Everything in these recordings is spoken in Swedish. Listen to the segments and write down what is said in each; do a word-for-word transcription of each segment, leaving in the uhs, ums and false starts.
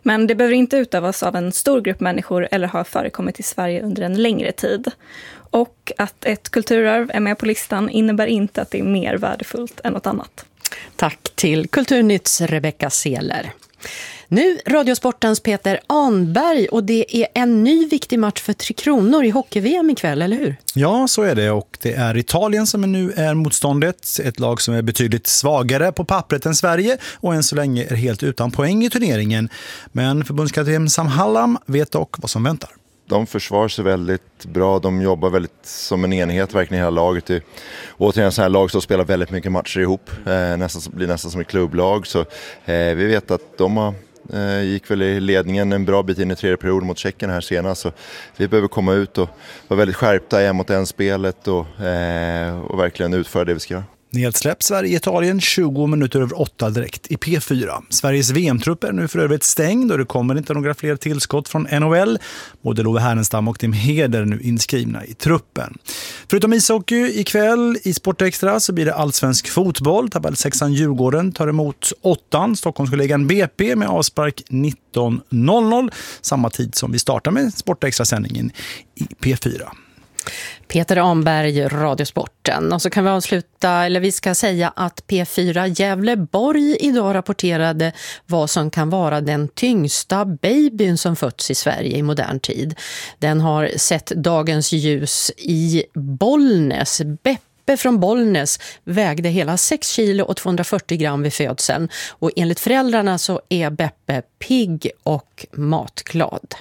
Men det behöver inte utövas av en stor grupp människor eller ha förekommit i Sverige under en längre tid. Och att ett kulturarv är med på listan innebär inte att det är mer värdefullt än något annat. Tack till Kulturnytts Rebecca Seler. Nu Radiosportens Peter Anberg, och det är en ny viktig match för Tre Kronor i hockey-V M ikväll, eller hur? Ja, så är det, och det är Italien som nu är motståndet. Ett lag som är betydligt svagare på pappret än Sverige och än så länge är helt utan poäng i turneringen. Men förbundskapten Sam Hallam vet dock vad som väntar. De försvarar sig väldigt bra, de jobbar väldigt som en enhet verkligen i hela laget. Det, återigen så här lag som spelar väldigt mycket matcher ihop, eh, nästan, blir nästan som ett klubblag. Så eh, vi vet att de har, eh, gick väl i ledningen en bra bit in i tredje perioden mot Tjeckien här senast. Så vi behöver komma ut och vara väldigt skärpta en mot en spelet och, eh, och verkligen utföra det vi ska göra. Nedsläpp Sverige-Italien tjugo minuter över åtta direkt i P fyra. Sveriges V M-trupp är nu för övrigt stängd och det kommer inte några fler tillskott från N H L. Både Love Härenstam och Tim Heder är nu inskrivna i truppen. Förutom ishockey ikväll i Sportextra så blir det allsvensk fotboll. Tabellsexan Djurgården tar emot åttan, Stockholmskollegan B P med avspark nitton noll noll. Samma tid som vi startar med Sportextra-sändningen i P fyra. Peter Anberg, Radiosporten. Och så kan vi avsluta, eller vi ska säga att P fyra Gävleborg idag rapporterade vad som kan vara den tyngsta babyn som fötts i Sverige i modern tid. Den har sett dagens ljus i Bollnäs. Beppe från Bollnäs vägde hela sex kilo och tvåhundrafyrtio gram vid födseln. Och enligt föräldrarna så är Beppe pigg och matglad.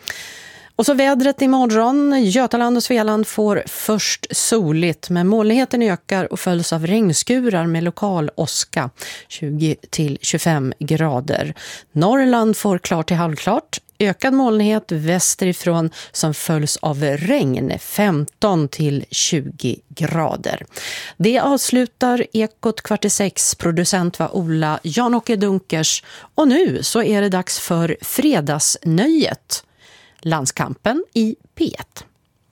Och så vädret imorgon. Götaland och Svealand får först soligt, men molnigheten ökar och följs av regnskurar med lokal åska, tjugo till tjugofem grader. Norrland får klart till halvklart, ökad molnighet västerifrån som följs av regn, femton till tjugo grader. Det avslutar Ekot kvart i sex. Producent var Ola Jan-Åke Dunkers. Och nu så är det dags för fredagsnöjet. Landskampen i P ett.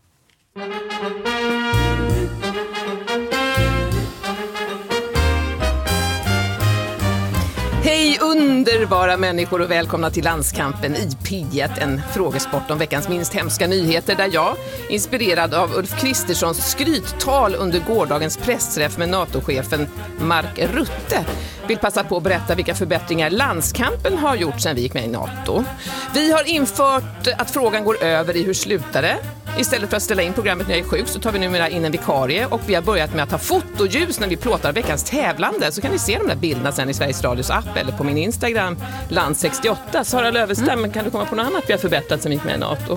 Hej underbara människor och välkomna till Landskampen i P ett, en frågesport om veckans minst hemska nyheter där jag, inspirerad av Ulf Kristerssons skryttal under gårdagens pressträff med NATO-chefen Mark Rutte, vill passa på att berätta vilka förbättringar Landskampen har gjort sedan vi gick med i NATO. Vi har infört att frågan går över i hur slutar det. Istället för att ställa in programmet när jag är sjuk så tar vi numera in en vikarie och vi har börjat med att ha fotoljus när vi plåtar veckans tävlande. Så kan ni se de där bilderna sen i Sveriges Radios app eller på min Instagram land sextioåtta. Sara Lövestam, mm. kan du komma på något annat vi har förbättrat sen vi gick med i NATO?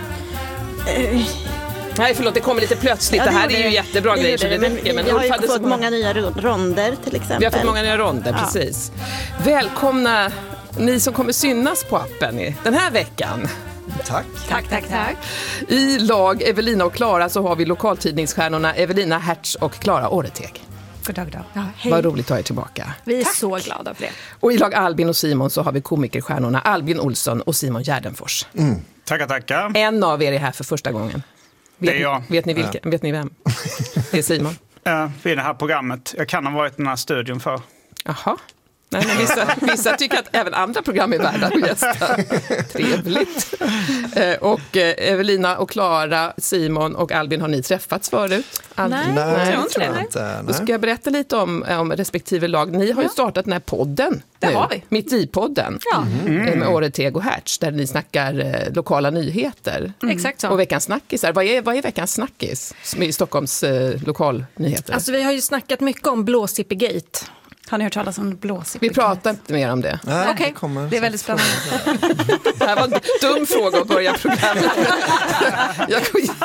Uh. Nej, förlåt, det kommer lite plötsligt. Ja, det, det här är ju jättebra grejer som det räcker. Men vi har ju fått många nya ronder till exempel. Vi har fått många nya ronder, ja. Precis. Välkomna ni som kommer synas på appen den här veckan. Tack. Tack, tack, tack. I lag Evelina och Klara så har vi lokaltidningsstjärnorna Evelina Hertz och Klara Åreteg. God dag då. Ja, vad roligt att ha er tillbaka. Vi är tack. Så glada för det. Och i lag Albin och Simon så har vi komikerstjärnorna Albin Olsson och Simon Gärdenfors. Mm. Tackar, tackar. En av er är här för första gången. Vet, det är jag. Vet ni, vilka, ja. vet ni vem? Det är Simon. Ja, vid det här programmet. Jag kan ha varit i den här studion för. Jaha. Nej, men vissa, vissa tycker att även andra program är värda att gästa. Trevligt. Och Evelina och Klara, Simon och Albin, har ni träffats förut? Aldrig. Nej, nej, jag tror inte. inte. Nej. Då ska jag berätta lite om, om respektive lag. Ni har ju startat den här podden. Det nu, har vi. Mitt i podden. Ja. Mm. Med Åreteg och Hertz, där ni snackar eh, lokala nyheter. Mm. Exakt så. Och veckans snackisar. Vad är, vad är veckans snackis i Stockholms eh, lokalnyheter? Alltså vi har ju snackat mycket om Blåsippegate. Har ni hört talas om Blåsippegate? Vi pratar inte mer om det. Nej, Okej, okay. Det är väldigt spännande. Det här var en dum fråga att börja programmet. Jag...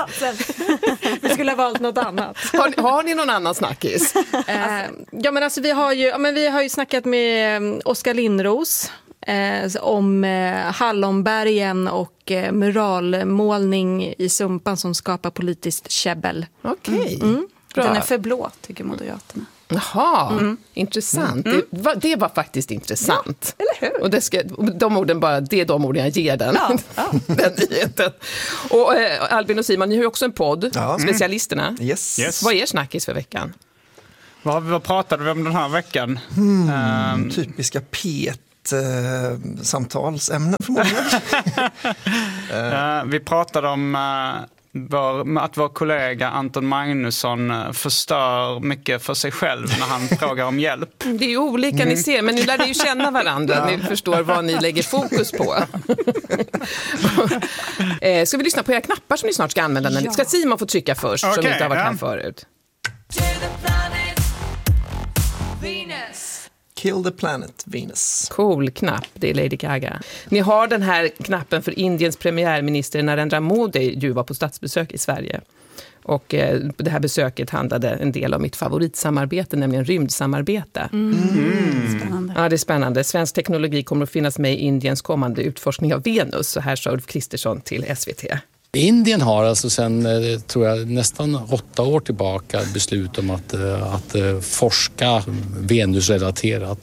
Vi skulle ha valt något annat. Har, har ni någon annan snackis? Eh, ja, men alltså vi har ju, ja, men vi har ju snackat med Oskar Lindros eh, om eh, Hallonbergen och eh, muralmålning i Sumpan som skapar politiskt käbbel. Okej. Okay. Mm. Den är för blå, tycker Moderaterna. Jaha, mm. intressant. Mm. Det, var, det var faktiskt intressant. Ja, eller hur? Och det, ska, de orden bara, det är de orden jag ger den, ja, ja. den nyheten. Och eh, Albin och Simon, ni har ju också en podd, ja. Specialisterna. Mm. Yes. Yes. Vad är er snackis för veckan? Vad, vad pratade vi om den här veckan? Hmm, um, typiska P ett favoritsamtalsämne eh, förmodligen. uh, vi pratade om uh, vår, att vår kollega Anton Magnusson uh, förstör mycket för sig själv när han frågar om hjälp. Det är ju olika mm. ni ser, men nu lär ni ju känna varandra. Ja. Ni förstår vad ni lägger fokus på. uh, ska vi lyssna på era knappar som ni snart ska använda? Ja. Ska Simon få trycka först, okay, som inte har varit ja. här förut? Kill the planet, Venus. Cool knapp, det är Lady Gaga. Ni har den här knappen för Indiens premiärminister Narendra Modi ju var på statsbesök i Sverige. Och eh, det här besöket handlade en del om mitt favoritsamarbete, nämligen rymdsamarbete. Mm. Mm. Spännande. Ja, det är spännande. Svensk teknologi kommer att finnas med i Indiens kommande utforskning av Venus. Så här sa Ulf Kristersson till S V T. Indien har alltså sedan, tror jag, nästan åtta år tillbaka beslut om att, att forska Venus-relaterat.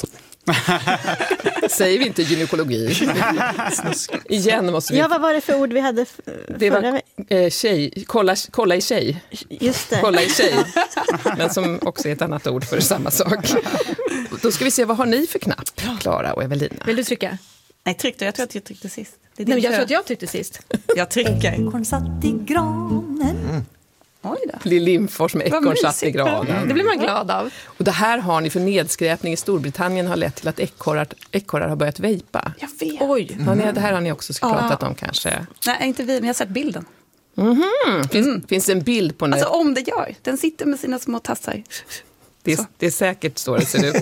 Säger vi inte gynekologi? Igen måste vi... Ja, vad var det för ord vi hade f- Det var eh, tjej, kolla, kolla i tjej. Just det. Kolla i tjej. Men som också är ett annat ord för samma sak. Då ska vi se, vad har ni för knapp, Klara och Evelina? Vill du trycka? Nej, tryckte. Jag tror att jag tryckte sist. Det är Nej, jag tror att jag tryckte sist. Jag trycker. Ekorn satt i granen. Mm. Oj då. Lill Lindfors med ekorn satt i granen. Mm. Det blir man glad av. Och det här har ni för nedskräpning i Storbritannien har lett till att ekorrar, ekorrar har börjat vejpa. Jag vet. Oj, mm. ja, nej, det här har ni också pratat om kanske. Nej, inte vi, men jag har sett bilden. Mm-hmm. Finns, mm. finns en bild på när... Alltså om det gör. Den sitter med sina små tassar. Det är, det är säkert så det ser ut.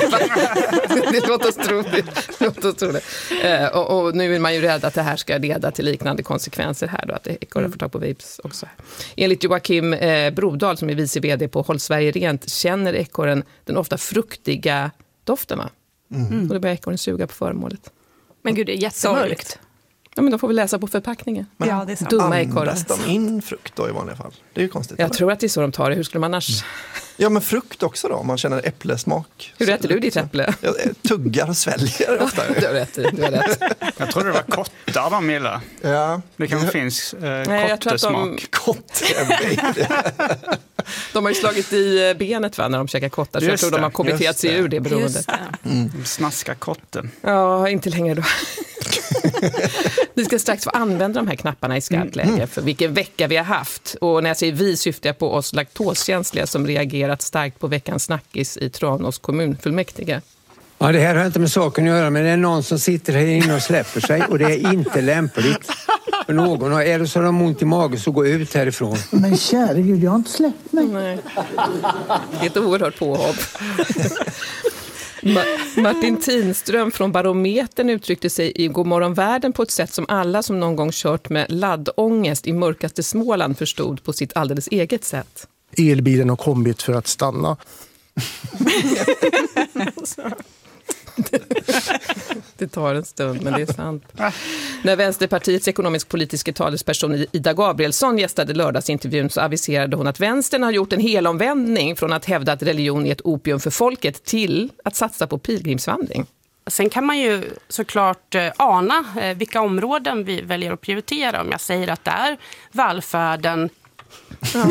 Det låter oss tro det. Låt oss tro det. Eh, och, och nu är man ju rädd att det här ska leda till liknande konsekvenser här då, att ekorrar får tag på vapes också. Enligt Joakim eh, Brodal som är vice vd på Håll Sverige Rent känner ekorren den ofta fruktiga doften, va? Mm. Och då börjar ekorren suga på föremålet. Men gud, det är jättemörkt. Ja, men de får vi läsa på förpackningen. Men ja, det är dumma ekorrar. Andas de in frukt då i vanliga fall? Det är ju konstigt. Jag eller? tror att det är så de tar det. Hur skulle man annars... Ja, men frukt också då, om man känner äpplesmak. Hur äter du ditt äpple? Jag tuggar och sväljer ofta. Du har rätt, du har rätt. Jag trodde det var kottar de gillar. Ja. Det kanske finns eh, Nej, kottesmak. De... de har ju slagit i benet, va, när de käkar kottar. Så just jag tror det, de har kommenterat sig ur det beroendet. Mm. Snaska kotten. Ja, inte längre då. Vi ska strax få använda de här knapparna i skarpt läge mm. för vilken vecka vi har haft. Och när jag säger vi syftar jag på oss laktoskänsliga som reagerat starkt på veckans snackis i Tranås kommunfullmäktige. Ja, det här har inte med saken att göra, men det är någon som sitter här inne och släpper sig och det är inte lämpligt för någon. Och är det så de har ont i magen så gå ut härifrån. Men kära Gud, jag har inte släppt mig. Nej. Det är ett oerhört påhopp. Ma- Martin Tinström från Barometern uttryckte sig i Godmorgon Världen på ett sätt som alla som någon gång kört med laddångest i mörkaste Småland förstod på sitt alldeles eget sätt. Elbilen har kommit för att stanna. Det tar en stund, men det är sant. När Vänsterpartiets ekonomisk-politiska talesperson Ida Gabrielsson gästade lördagsintervjun så aviserade hon att vänstern har gjort en helomvändning från att hävda att religion är ett opium för folket till att satsa på pilgrimsvandring. Sen kan man ju såklart ana vilka områden vi väljer att prioritera. Om jag säger att det är välfärden. Ja.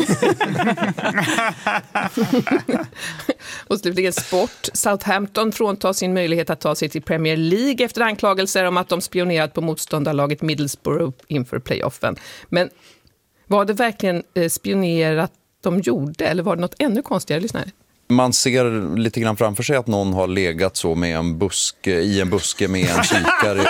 Och slutligen sport. Southampton fråntar sin möjlighet att ta sig till Premier League efter anklagelser om att de spionerat på motståndarlaget Middlesbrough inför playoffen. Men var det verkligen spionerat de gjorde eller var det något ännu konstigare? Lyssna här. Man ser lite grann framför sig att någon har legat så med en buske, i en buske med en kikare.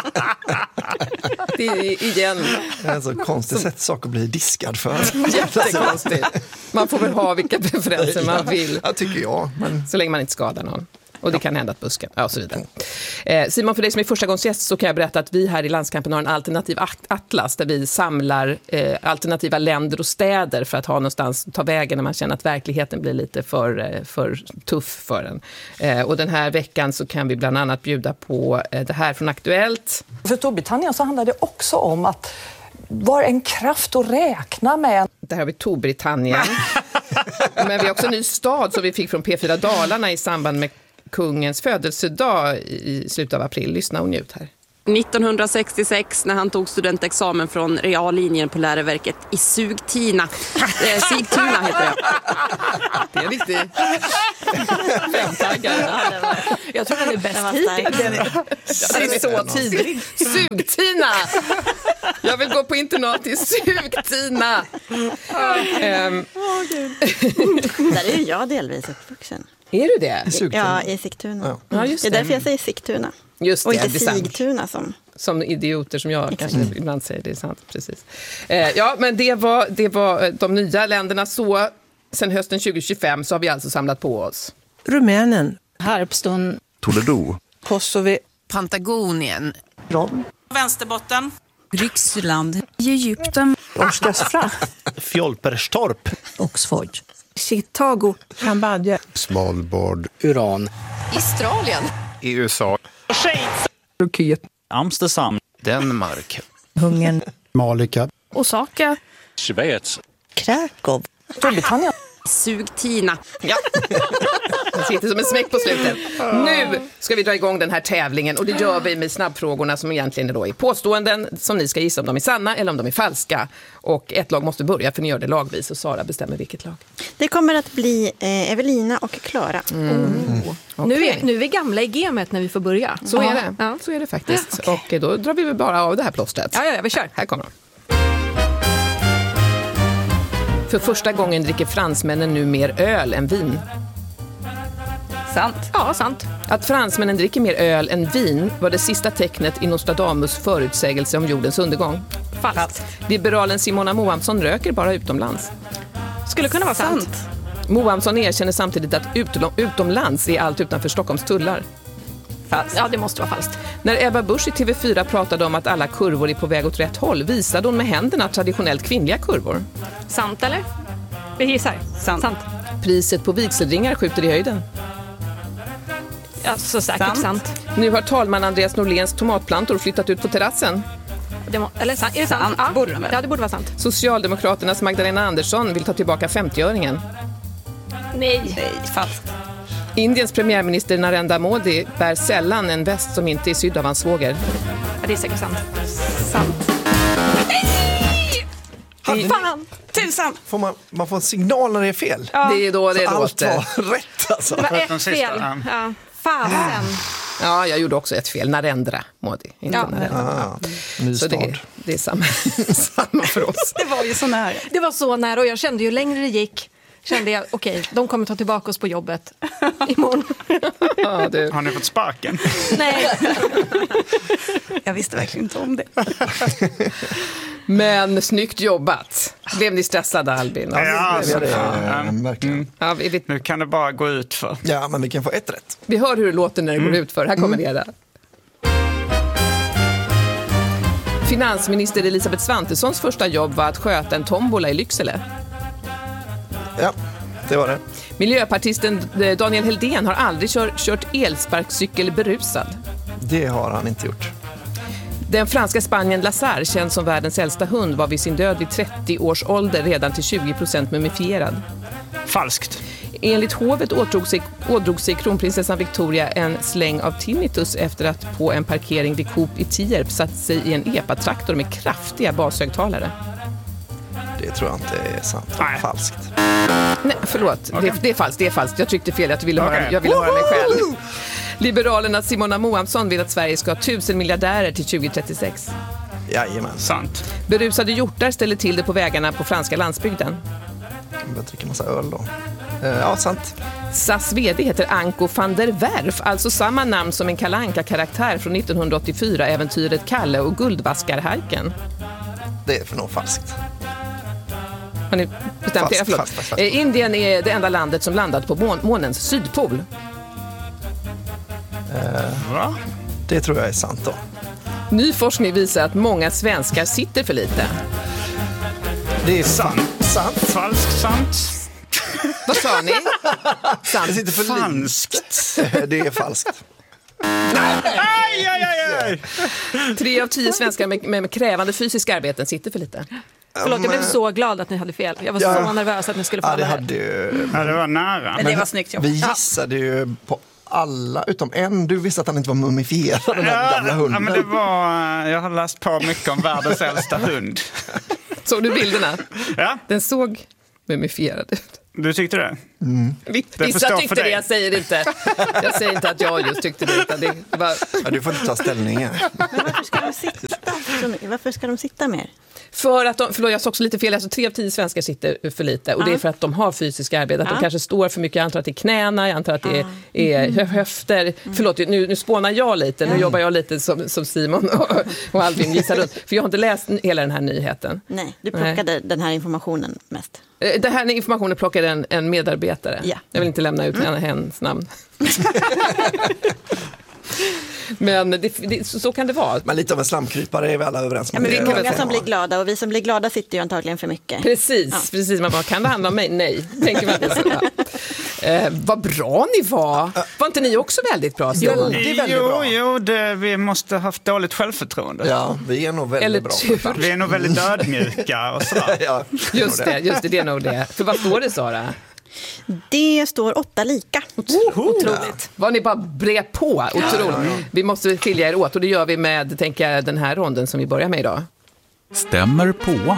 Det är igen. Det är alltså konstigt sätt sak att bli diskad för. Jättekonstigt. Man får väl ha vilka preferenser man vill. Ja, tycker jag. Men... Så länge man inte skadar någon. Och det kan hända att busken, ja, och så vidare. Eh, Simon, för dig som är första gångs gäst så kan jag berätta att vi här i Landskampen har en alternativ atlas där vi samlar eh, alternativa länder och städer för att ha någonstans att ta vägen när man känner att verkligheten blir lite för, eh, för tuff för en. Eh, och den här veckan så kan vi bland annat bjuda på eh, det här från Aktuellt. För Storbritannien så handlar det också om att var en kraft att räkna med. Där har vi Storbritannien. Men vi har också en ny stad som vi fick från P fyra Dalarna i samband med kungens födelsedag i slutet av april. Lyssna och njut här. nittonhundrasextiosex när han tog studentexamen från reallinjen på läroverket i Sugtina. Eh, Sigtuna heter det. Det är riktigt femtaggare. Jag tror den är bäst hittills. Den är så tidig. Sugtina! Jag vill gå på internat i Sugtina. Um. Där är jag delvis uppvuxen. Är du det? I, ja, i Sigtuna. Ja, just det är det. därför jag säger Sigtuna. Just det, och inte det är Sigtuna som... Som idioter som jag kanske mm. ibland säger, det är sant, precis. Eh, ja, men det var, det var de nya länderna. Så sen hösten tjugo tjugofem så har vi alltså samlat på oss Rumänen, Harpstone, Toledo, Kosovo, Patagonien, Rom, Vänsterbotten, Ryssland, Egypten, Oskarshamn, Fjolperstorp, Oxford, Chicago, Kambodja, Svalbard, Uran, Australien, i U S A, Schweiz, Turkiet, Amsterdam, Danmark, Ungern, Malika, Osaka, Schweiz, Krakow, Storbritannien. Sugtina. Ja. Det sitter som en smäck på slutet. Nu ska vi dra igång den här tävlingen och det gör vi med snabbfrågorna som egentligen är då är påståenden som ni ska gissa om de är sanna eller om de är falska. Och ett lag måste börja för ni gör det lagvis och Sara bestämmer vilket lag. Det kommer att bli eh, Evelina och Klara. Mm. Mm. Okay. Nu, är, nu är vi gamla i gamet när vi får börja. Så ja. är det. Ja. Så är det faktiskt. Ja, okay. Och då drar vi väl bara av det här plåstret. Ja, ja, ja, vi kör. Här kommer de. För första gången dricker fransmännen nu mer öl än vin. Sant. Ja, sant. Att fransmännen dricker mer öl än vin var det sista tecknet i Nostradamus förutsägelse om jordens undergång. Falskt. Liberalen Simona Moamsson röker bara utomlands. Skulle kunna vara sant. sant. Moamsson erkänner samtidigt att utom, utomlands är allt utanför Stockholms tullar. Falskt. Ja, det måste vara falskt. När Ebba Busch i T V fyra pratade om att alla kurvor är på väg åt rätt håll visade hon med händerna traditionellt kvinnliga kurvor. Sant eller? Vi gissar. Sant. sant. Priset på vigselringar skjuter i höjden. Ja, så säkert sant. sant. Nu har talman Andreas Norléns tomatplantor flyttat ut på terrassen. Det må, eller sant? Är det sant? sant. Ja. Borde de ja, det borde vara sant. Socialdemokraternas Magdalena Andersson vill ta tillbaka femtioöringen. Nej. Nej, falskt. Indiens premiärminister Narendra Modi bär sällan en väst som inte är sydd av hans svåger. Ja, det är säkert sant. Sant. Nej! Hade Fan! Tusan! Får man, man får en signal när det är fel. Ja. Det är då det så låter. Allt var rätt alltså. Det var ett fel. Ja. Fasen. Ja, jag gjorde också ett fel. Narendra Modi. Inte Ja. Narendra. Ah, ny så stad. det, det är samma, samma för oss. Det var ju så nära. Det var så nära och jag kände ju längre det gick kände jag, okej, okay, de kommer ta tillbaka oss på jobbet imorgon. Ja, det... Har ni fått sparken? Nej. Jag visste verkligen inte om det. Men snyggt jobbat. Blev ni stressade, Albin? Ja, alltså, det, ja, verkligen. Mm. Ja, vi vet... Nu kan det bara gå ut för. Ja, men vi kan få ett rätt. Vi hör hur det låter när det mm. går ut för. Här kommer mm. det där. Finansminister Elisabeth Svantessons första jobb var att sköta en tombola i Lycksele. Ja, det var det. Miljöpartisten Daniel Heldén har aldrig kör, kört elsparkcykel berusad. Det har han inte gjort. Den franska Spanien Lazar, känd som världens äldsta hund, var vid sin död vid trettio års ålder redan till tjugo procent mumifierad. Falskt. Enligt hovet ådrog sig, ådrog sig kronprinsessan Victoria en släng av tinnitus efter att på en parkering vid Coop i Tierp satt sig i en epatraktor med kraftiga bashögtalare. Det tror jag inte är sant. Det är falskt. Nej, förlåt. Okay. Det, det är falskt. Det är falskt. Jag tryckte fel. Jag ville, okay. höra, jag ville höra mig själv. Liberalerna Simona Moamsson vill att Sverige ska ha tusen miljardärer till tjugo trettiosex. Jajamän. Sant. Berusade hjortar ställer till det på vägarna på franska landsbygden. Jag börjar dricka massa öl då. Ja, sant. S A S vd heter Anko van der Werf, alltså samma namn som en Kalle Anka-karaktär från nittonhundraåttiofyra-äventyret Kalle och Guldvaskarharken. Det är för nog falskt. Har ni bestämt Fast, er? Förlåt. fast, fast, fast. Eh, Indien är det enda landet som landat på mån- månens sydpol. Eh, det tror jag är sant då. Ny forskning visar att många svenskar sitter för lite. Det är sant. Sant. Falskt, sant. Vad sa ni? Sant. Det sitter för falskt. lite. Det är falskt. Aj, aj, aj, aj. Tre av tio svenskar med, med krävande fysiska arbeten sitter för lite. Förlåt, jag blev så glad att ni hade fel. Jag var ja. så nervös att ni skulle få ja, det det här. hade ju... Ja, det var nära. Men det var snyggt jobb. Vi gissade ju på alla utom en. Du visste att han inte var mumifierad, den här Ja, gamla hunden. ja, men det var, jag har läst på mycket om världens äldsta hund. Såg du bilderna? Ja. Den såg mumifierad ut. Du tyckte det? Mm. Vissa tyckte det, jag säger inte. Jag säger inte att jag just tyckte det. Utan det var... ja, du får inte ta ställning här. Men varför ska de sitta, varför ska de sitta mer? För att de, förlåt, jag sa också lite fel, alltså tre av tio svenskar sitter för lite och ja. Det är för att de har fysiska arbete, att ja. De kanske står för mycket, jag antar att det är knäna, jag antar att det är, är mm. höfter, mm. förlåt, nu, nu spånar jag lite, nu mm. jobbar jag lite som, som Simon och, och Albin gissar runt, för jag har inte läst hela den här nyheten. Nej, du plockade Nej. den här informationen mest. Den här informationen plockade en, en medarbetare, ja. Jag vill inte lämna ut mm. hennes namn. Men det, det, så, så kan det vara. Men lite av en slamkrypare är vi alla överens om. Ja, men det är många som blir glada och vi som blir glada sitter ju antagligen för mycket. Precis, ja. precis. Man bara, kan det handla om mig? Nej, tänker man det så. Eh, vad bra ni var. Var inte ni också väldigt bra? Jo, det är väldigt jo, bra. jo det, vi måste ha haft dåligt självförtroende. Ja, vi är nog väldigt Eller bra. Tur. Vi är nog väldigt ödmjuka och sådär. Ja, just det, just det, det är nog det. För vad står det, Sara? Det står åtta lika. Otroligt. Vad ni bara brer på. Otroligt. Ja, ja, ja. Vi måste skilja er åt och det gör vi med, tänker jag, den här ronden som vi börjar med idag. Stämmer på.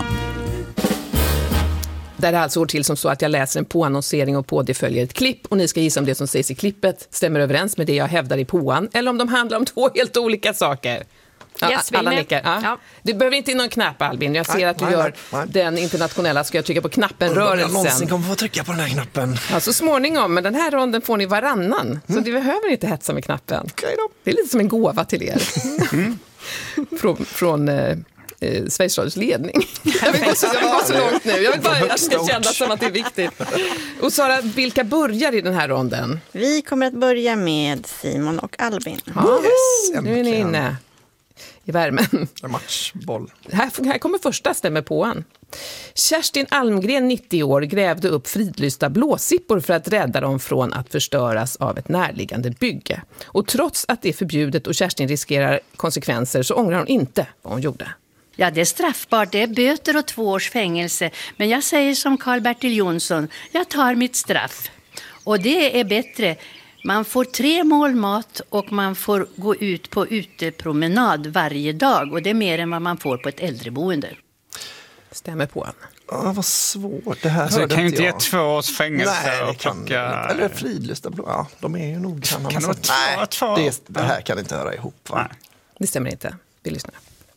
Där det alltså går till som så att jag läser en påannonsering och på det följer ett klipp och ni ska gissa om det som sägs i klippet stämmer överens med det jag hävdar i påan eller om de handlar om två helt olika saker. Ja, yes, alla nickar. Ja. Ja. Du behöver inte in någon knapp, Albin. Jag ser nej, att du nej, gör nej. den internationella. Ska jag trycka på knappen-rörelsen? Jag någonsin kommer få trycka på den här knappen. Ja, så småningom. Men den här ronden får ni varannan. Mm. Så du behöver inte hetsa med knappen. Okay då. Det är lite som en gåva till er. Mm. från från eh, eh, Sveriges Radios ledning. jag vill gå så, jag vill gå så långt nu. Jag vill bara att det känns som att det är viktigt. Och Sara, vilka börjar i den här ronden? Vi kommer att börja med Simon och Albin. Ja, yes, nu är ni inne i värmen. En matchboll. Här, här kommer första stämmer på han. Kerstin Almgren, nittio år, grävde upp fridlysta blåsippor för att rädda dem från att förstöras av ett närliggande bygge. Och trots att det är förbjudet och Kerstin riskerar konsekvenser så ångrar hon inte vad hon gjorde. Ja, det är straffbart. Det är böter och två års fängelse. Men jag säger som Karl-Bertil Jonsson, jag tar mitt straff. Och det är bättre. Man får tre mål mat och man får gå ut på utepromenad varje dag. Och det är mer än vad man får på ett äldreboende. Stämmer på han. Ja, vad svårt. Det här alltså, hörde kan ju inte inte ge två års fängelse. Nej, och plocka... Eller fridlysta blå. Ja, de är ju nog... Kan, kan det vara två, nej, två? Det, det här kan inte höra ihop, va? Nej, det stämmer inte. Vi lyssnar.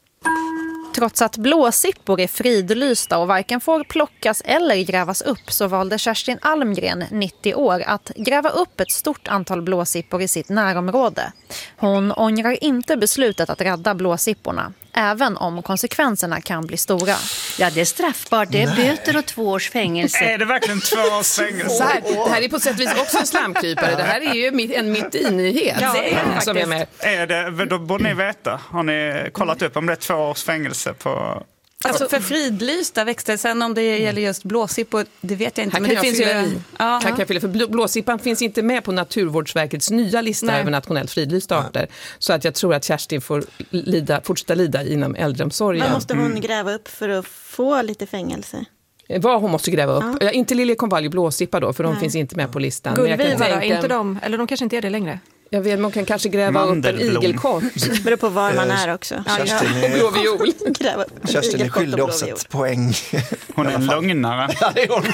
Trots att blåsippor är fridlysta och varken får plockas eller grävas upp så valde Kerstin Almgren, nittio år, att gräva upp ett stort antal blåsippor i sitt närområde. Hon ångrar inte beslutet att rädda blåsipporna, även om konsekvenserna kan bli stora. Ja, det är straffbart. Det är Nej. böter och två års fängelse. Är det verkligen två års fängelse? Så här, det här är på sätt och vis också en slamkrypare. Det här är ju en mitt-i-nyhet. Ja, det är som är med. Är det, då borde ni veta. Har ni kollat upp om det är två års fängelse på... Alltså för fridlysta växter, sen om det gäller just blåsippor, det vet jag inte. Här men kan det jag finns fylla ju... i. Här kan jag fylla, för blåsippan finns inte med på Naturvårdsverkets nya lista Nej. över nationellt fridlysta arter. Så att jag tror att Kerstin får lida, fortsätta lida inom äldreomsorgen. Vad måste hon gräva upp för att få lite fängelse? Vad hon måste gräva upp. Ja. Inte liljekonvalj och blåsippa då, för de Nej. finns inte med på listan. Gullvivar, tänka... inte de? Eller de kanske inte är det längre. Jag vet, man kan kanske gräva upp en igelkott. Det beror på var man är också. Kerstin är, blå viol. Kerstin är skyldig oss ett poäng. Hon är en lögnare. Ja, det är hon.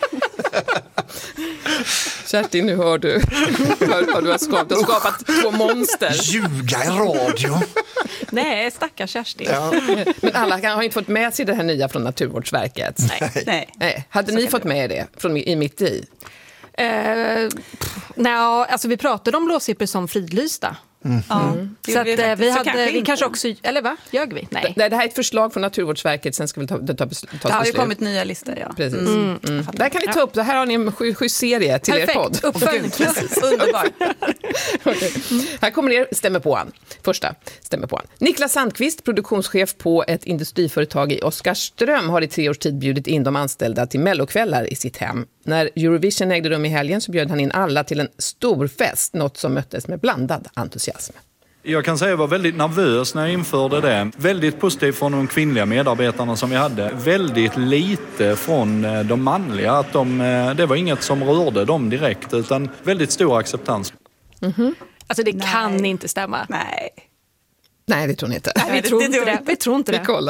Kerstin, nu hör du. Hör vad du har skapat. Du har skapat två monster. Ljuga i radio. Nej, stackars Kerstin. Ja. Men alla har inte fått med sig det här nya från Naturvårdsverket. Nej. Nej. Nej. Hade ni fått med det från i mitt i? Eh, nej, alltså vi pratade om blåsippor som fridlysta. Mm. Ja, mm. Så att, vi, vi hade kanske vi kanske också, eller va? Ljög vi? Nej. Det, det här är ett förslag från Naturvårdsverket, sen ska vi ta, ta, ta beslut. Det har ju kommit nya listor, ja. Precis. Mm. Mm. Där kan ni ta upp, det här har ni en schysst serie till Perfekt. er podd. Uppföljning, precis. Underbart. Okay. Här kommer er stämmer på han. Första stämmer på han. Niklas Sandqvist, produktionschef på ett industriföretag i Oskarström, har i tre års tid bjudit in de anställda till mellokvällar i sitt hem. När Eurovision ägde rum i helgen så bjöd han in alla till en stor fest, något som möttes med blandad entusiasm. Jag kan säga att jag var väldigt nervös när jag införde det. Väldigt positivt från de kvinnliga medarbetarna som vi hade. Väldigt lite från de manliga. Att de, det var inget som rörde dem direkt, utan väldigt stor acceptans. Mm-hmm. Alltså det Nej. kan inte stämma. Nej. Nej, det tror ni inte. Nej, vi tror inte det. Vi tror inte det. Vi kollar.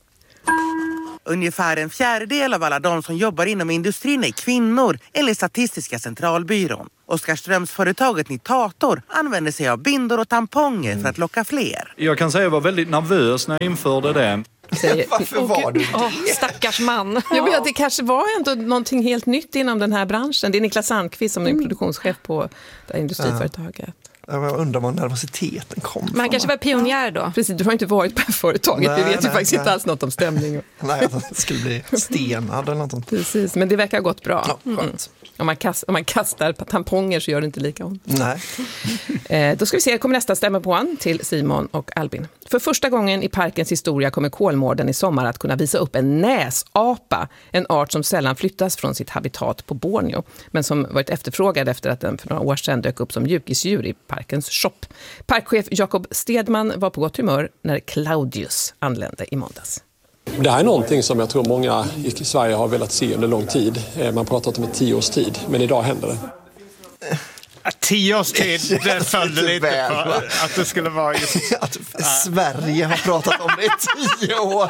Ungefär en fjärdedel av alla de som jobbar inom industrin är kvinnor, enligt Statistiska centralbyrån. Oskarströmsföretaget Nitator använder sig av bindor och tamponger för att locka fler. Jag kan säga att jag var väldigt nervös när jag införde det. Varför var du Åh, stackars man. Jag vet att det kanske var ändå någonting helt nytt inom den här branschen. Det är Niklas Sandqvist som är produktionschef på det här industriföretaget. Jag undrar var nervositeten kom Man kanske var pionjär då. Precis, du har inte varit på företaget. Nej, Vi vet ju nej, faktiskt nej. inte alls något om stämning. Nej, att det skulle bli stenad eller något sånt. Precis, men det verkar ha gått bra. Ja, skönt. Mm. Om, man kast, om man kastar tamponger så gör det inte lika ont. Nej. Eh, då ska vi se, kommer nästa stämma på an till Simon och Albin. För första gången i parkens historia kommer Kolmården i sommar att kunna visa upp en näsapa. En art som sällan flyttas från sitt habitat på Borneo. Men som varit efterfrågad efter att den för några år sedan dök upp som mjukisdjur i parkens shop. Parkchef Jakob Stedman var på gott humör när Claudius anlände i måndags. Det här är någonting som jag tror många i Sverige har velat se under lång tid. Man har pratat om ett tio års tid, men idag händer det. Tio års tid, det följde lite väl, på va? att det skulle vara just... Att Sverige har pratat om det i tio år.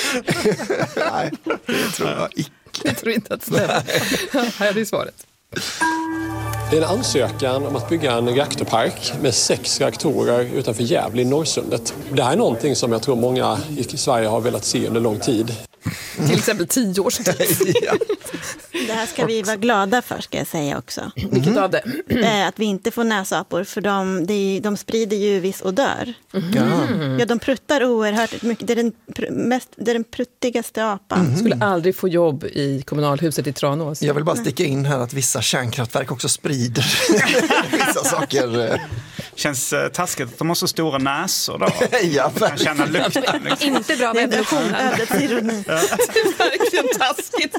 Nej, det tror jag icke. Jag tror inte att det stämmer. Här är det svaret. Det är en ansökan om att bygga en reaktorpark med sex reaktorer utanför Gävle i Norrsundet. Det här är någonting som jag tror många i Sverige har velat se under lång tid. Till exempel tio års tid. Ja. Det här ska vi vara glada för, ska jag säga också. Vilket av det? Eh, Att vi inte får näsapor, för de, de, de sprider ju viss odör. Mm. Ja, de pruttar oerhört mycket. Det är den, pr- mest, det är den pruttigaste apan. Mm. Skulle aldrig få jobb i kommunalhuset i Tranås. Jag vill bara sticka in här att vissa kärnkraftverk också sprider vissa saker. Känns uh, taskigt att de har så stora näsor då. Ja, kan känna lukten. Liksom. Inte bra med evolutionen. Ödets ironi. Det är verkligen taskigt.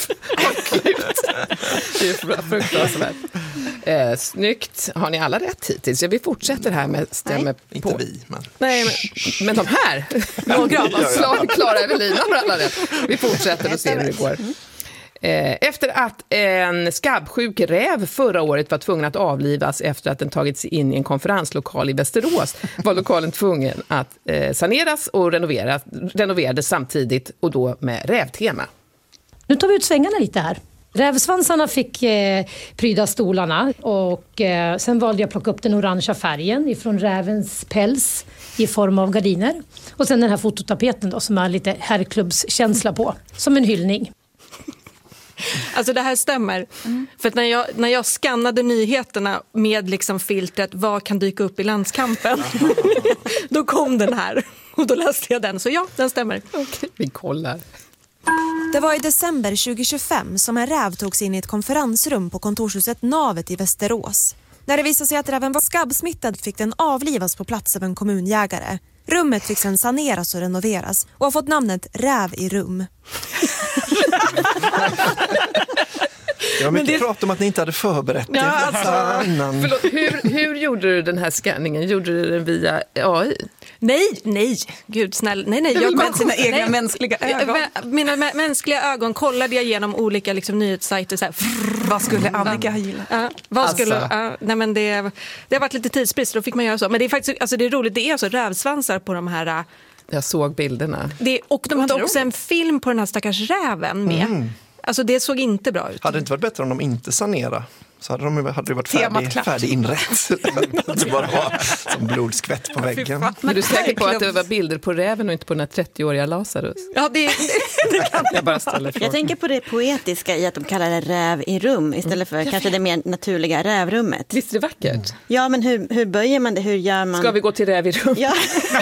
Det är fruktansvärt. Eh, snyggt. Har ni alla rätt hittills? Ja, vi fortsätter här med stämmer Nej, på. inte vi, men... Nej, men, men de här. Några av oss. Slag, Klara Evelina har alla rätt. Vi fortsätter och ser hur det går. Efter att en skabbsjuk räv förra året var tvungen att avlivas efter att den tagit sig in i en konferenslokal i Västerås var lokalen tvungen att saneras och renoveras, renoverades samtidigt och då med rävtema. Nu tar vi ut svängarna lite här. Rävsvansarna fick eh, pryda stolarna och eh, sen valde jag att plocka upp den orangea färgen ifrån rävens päls i form av gardiner. Och sen den här fototapeten då som har lite herrklubbskänsla på, som en hyllning. Alltså det här stämmer. Mm. För att när jag, när jag skannade nyheterna med liksom filtret vad kan dyka upp i landskampen, då kom den här och då läste jag den. Så ja, den stämmer. Okej, vi kollar. Det var i december tjugo tjugofem som en räv togs in i ett konferensrum på kontorshuset Navet i Västerås. När det visade sig att räven var skabbsmittad fick den avlivas på plats av en kommunjägare. Rummet fick sedan saneras och renoveras och har fått namnet Räv i rum. Jag har mycket det... prat om att ni inte hade förberett det. Ja, alltså, förlåt, hur, hur gjorde du den här scanningen? Gjorde du den via A I? Nej, nej, gud snäll. Nej, nej. Jag med kom, sina egna nej. mänskliga ögon. Mina mä- mänskliga ögon kollade jag igenom olika liksom, nyhetssajter. Så här, frrr, vad skulle Annika ha gillat? Uh, vad alltså. skulle, uh, nej, men det, det har varit lite tidsbrist, då fick man göra så. Men det är faktiskt alltså, det är roligt, det är alltså rävsvansar på de här... Uh, jag såg bilderna. Det, och de hade också en film på den här stackars räven med. Mm. Alltså det såg inte bra ut. Hade det inte varit bättre om de inte sanerade? Så hade, de, hade det varit färdig, färdig inrätt. Det bara var som blodskvätt på väggen. Men du är säker på att det var bilder på räven och inte på den här trettioåriga Lazarus? Ja, det, det kan jag bara ställa frågan. Jag tänker på det poetiska i att de kallar det räv i rum istället för mm. kanske det mer naturliga rävrummet. Visst är det vackert? Mm. Ja, men hur, hur böjer man det? Hur gör man? Ska vi gå till räv i rum? Ja.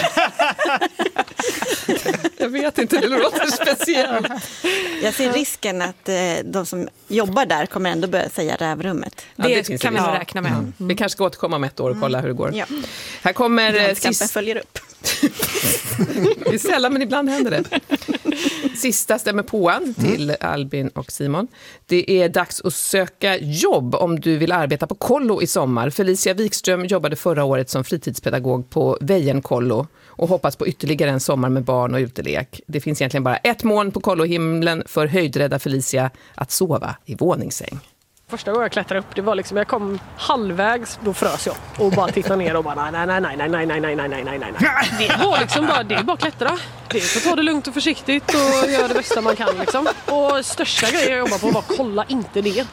Jag vet inte, det låter speciellt. Jag ser risken att eh, de som jobbar där kommer ändå börja säga rävrummet. Det, ja, det kan vi nog räkna med. Mm. Vi kanske ska återkomma om ett år och kolla hur det går. Ja. Här kommer... Sist... följer upp. Det är sällan, men ibland händer det. Sista stämmer påan till mm. Albin och Simon. Det är dags att söka jobb om du vill arbeta på kollo i sommar. Felicia Wikström jobbade förra året som fritidspedagog på Vejenkollo och hoppas på ytterligare en sommar med barn och utelek. Det finns egentligen bara ett moln på kollohimlen för höjdrädda Felicia att sova i våningssäng. Första gången jag klättrade upp, det var liksom, jag kom halvvägs, då frös jag och bara tittade ner och bara nej, nej, nej, nej, nej, nej, nej, nej, nej, nej, nej, nej. Det var liksom bara, det är bara klättra. Det är att ta det lugnt och försiktigt och göra det bästa man kan liksom. Och största grejen jag jobbar på var kolla inte ner.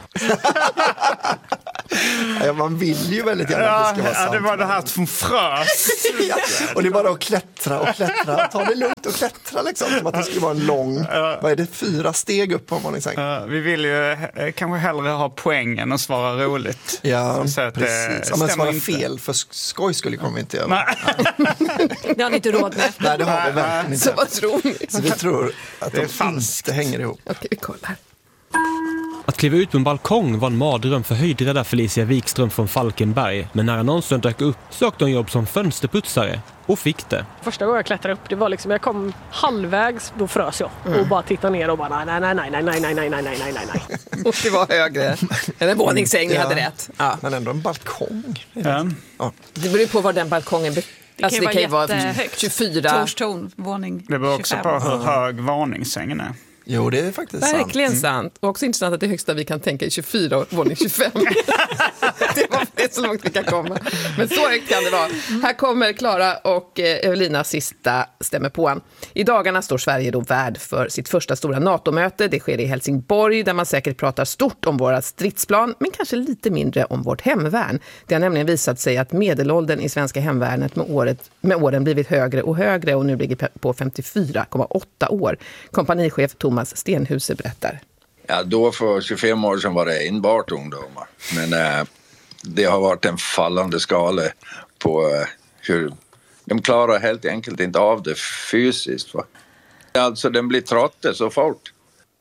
Ja, man vill ju väldigt gärna att det ska vara sant. Ja, det var det här att hon frös. Ja, och det är bara att klättra och klättra. Ta det lugnt och klättra liksom. Som att det skulle vara en lång, vad är det, fyra steg upp på en våningssäng. Uh, vi vill ju eh, kanske hellre ha poängen och svara roligt. Ja, så att, precis. Eh, men svara fel, för skoj skulle kommer vi inte göra. Nej. Det har ni inte råd med. Nej, det har vi verkligen inte. Så vad tror ni? Så vi tror att det de inte hänger ihop. Okej, vi kollar. Att kliva ut på en balkong var en mardröm för höjdrädda Felicia Wikström från Falkenberg. Men när annonsen dök upp sökte hon jobb som fönsterputsare och fick det. Första gången jag klättrade upp, det var liksom, jag kom halvvägs, då frös jag och Mm. bara tittade ner och bara nej, nej, nej, nej, nej, nej, nej, nej, nej, nej, nej. Och det var högre. En våningssäng, ni hade rätt. Ja. Men ändå en balkong. Ja. Ja. Det beror ju på var den balkongen be- Det alltså, kan det kan ju vara vara jättehögt. tjugofyra. Torstorn, våning Det beror också tjugofem. på hur hög varningssängen är. Jo, det är faktiskt sant. Verkligen sant. Och också intressant att det högsta vi kan tänka är tjugofyra och våning tjugofem. Det var det så långt vi kan komma. Men så högt kan det vara. Här kommer Klara och Evelinas sista stämmer på. I dagarna står Sverige då värd för sitt första stora NATO-möte. Det sker i Helsingborg där man säkert pratar stort om våra stridsplan, men kanske lite mindre om vårt hemvärn. Det har nämligen visat sig att medelåldern i svenska hemvärnet med, året, med åren blivit högre och högre och nu ligger på femtiofyra komma åtta år. Kompanichef Thomas Stenhuse berättar. Ja, då för tjugofem år sedan var det enbart ungdomar. Men eh, det har varit en fallande skala på eh, hur de klarar helt enkelt inte av det fysiskt. Va? Alltså, den blir trötta så fort.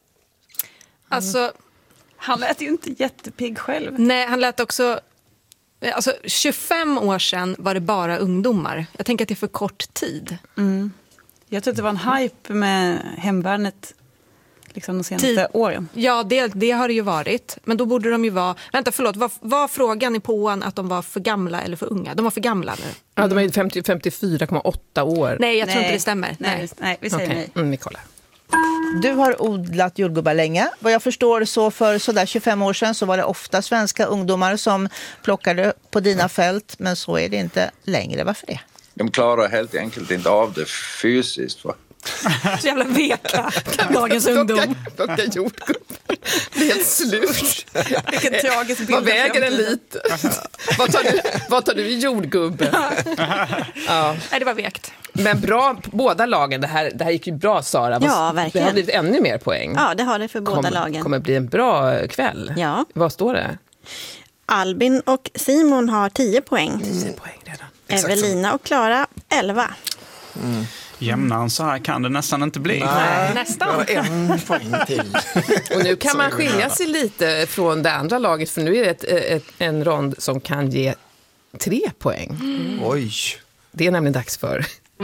Alltså, han lät ju inte jättepigg själv. Nej, han lät också... Alltså, tjugofem år sedan var det bara ungdomar. Jag tänker att det är för kort tid. Mm. Jag tror att det var en hype med hemvärnet liksom de senaste tid. åren. Ja, det, det har det ju varit. Men då borde de ju vara... Vänta, förlåt. Var, var frågan i påan att de var för gamla eller för unga? De var för gamla nu. Ja, de är femtio, femtiofyra komma åtta år. Nej, jag tror nej. inte det stämmer. Nej, Nej, nej vi säger okay. nej. Mm, vi kollar. Du har odlat jordgubbar länge. Vad jag förstår så för sådär tjugofem år sedan så var det ofta svenska ungdomar som plockade på dina fält. Men så är det inte längre. Varför det? De klarar helt enkelt inte av det fysiskt. Va? Så jävla veka. Dagens ungdom. Plocka jordgubbar. Det är helt slut. Vilken tragisk bild. Vad väger en liter? vad, tar du, vad tar du i jordgubbe? Ja. Nej, det var vekt. Men bra, båda lagen. Det här, det här gick ju bra, Sara. Ja, verkligen. Det har blivit ännu mer poäng. Ja, det har det för båda Kom, lagen. kommer bli en bra kväll. Ja. Vad står det? Albin och Simon har tio poäng. tio poäng redan. Evelina och Klara elva. Mm. Jämnare än så här kan det nästan inte bli. Nej, nästan. En poäng till. Och nu kan man skilja sig lite från det andra laget, för nu är det ett, ett, en rond som kan ge tre poäng. Mm. Oj. Det är nämligen dags för...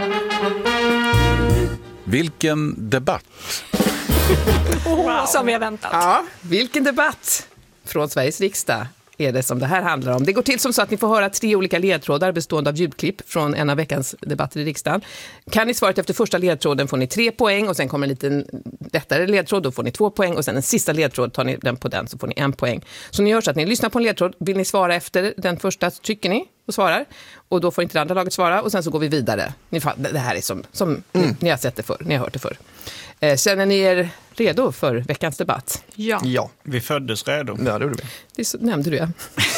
Vilken debatt? Wow. Som vi har väntat. Ja, vilken debatt från Sveriges riksdag är det som det här handlar om. Det går till som så att ni får höra tre olika ledtrådar bestående av ljudklipp från en av veckans debatter i riksdagen. Kan ni svaret efter första ledtråden får ni tre poäng och sen kommer en liten lättare ledtråd, då får ni två poäng och sen en sista ledtråd, tar ni den på den så får ni en poäng. Så ni gör så att ni lyssnar på en ledtråd, vill ni svara efter den första så trycker ni och svarar och då får inte det andra laget svara och sen så går vi vidare. Ni, det här är som, som mm. ni, ni har sett det förr, ni har hört det förr. Eh, känner ni er redo för veckans debatt? Ja. Ja. Vi föddes redo. Ja, det gjorde vi. Det så, nämnde du, ja.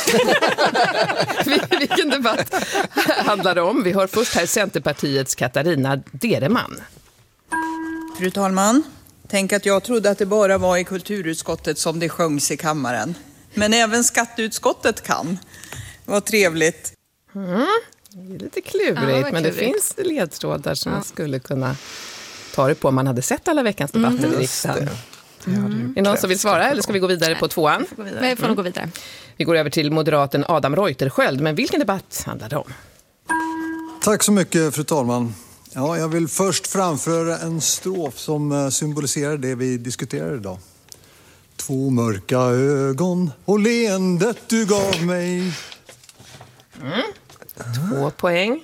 Vilken debatt handlar det om? Vi hör först här Centerpartiets Katarina Dereman. Fru talman, tänk att jag trodde att det bara var i kulturutskottet som det sjöngs i kammaren. Men även skatteutskottet kan. Vad trevligt. Mm. Det är lite klurigt, ja, men det finns ledtrådar som ja. man skulle kunna ta det på om man hade sett alla veckans debatter mm. i riksdagen. Mm. Är det någon som vill svara eller ska vi gå vidare på tvåan? Nej, får nog gå vidare. Vi går över till moderaten Adam Reuterskiöld, men vilken debatt handlar det om? Tack så mycket, fru talman. Ja, jag vill först framföra en strof som symboliserar det vi diskuterar idag. Två mörka ögon och leendet du gav mig. Mm. Två poäng.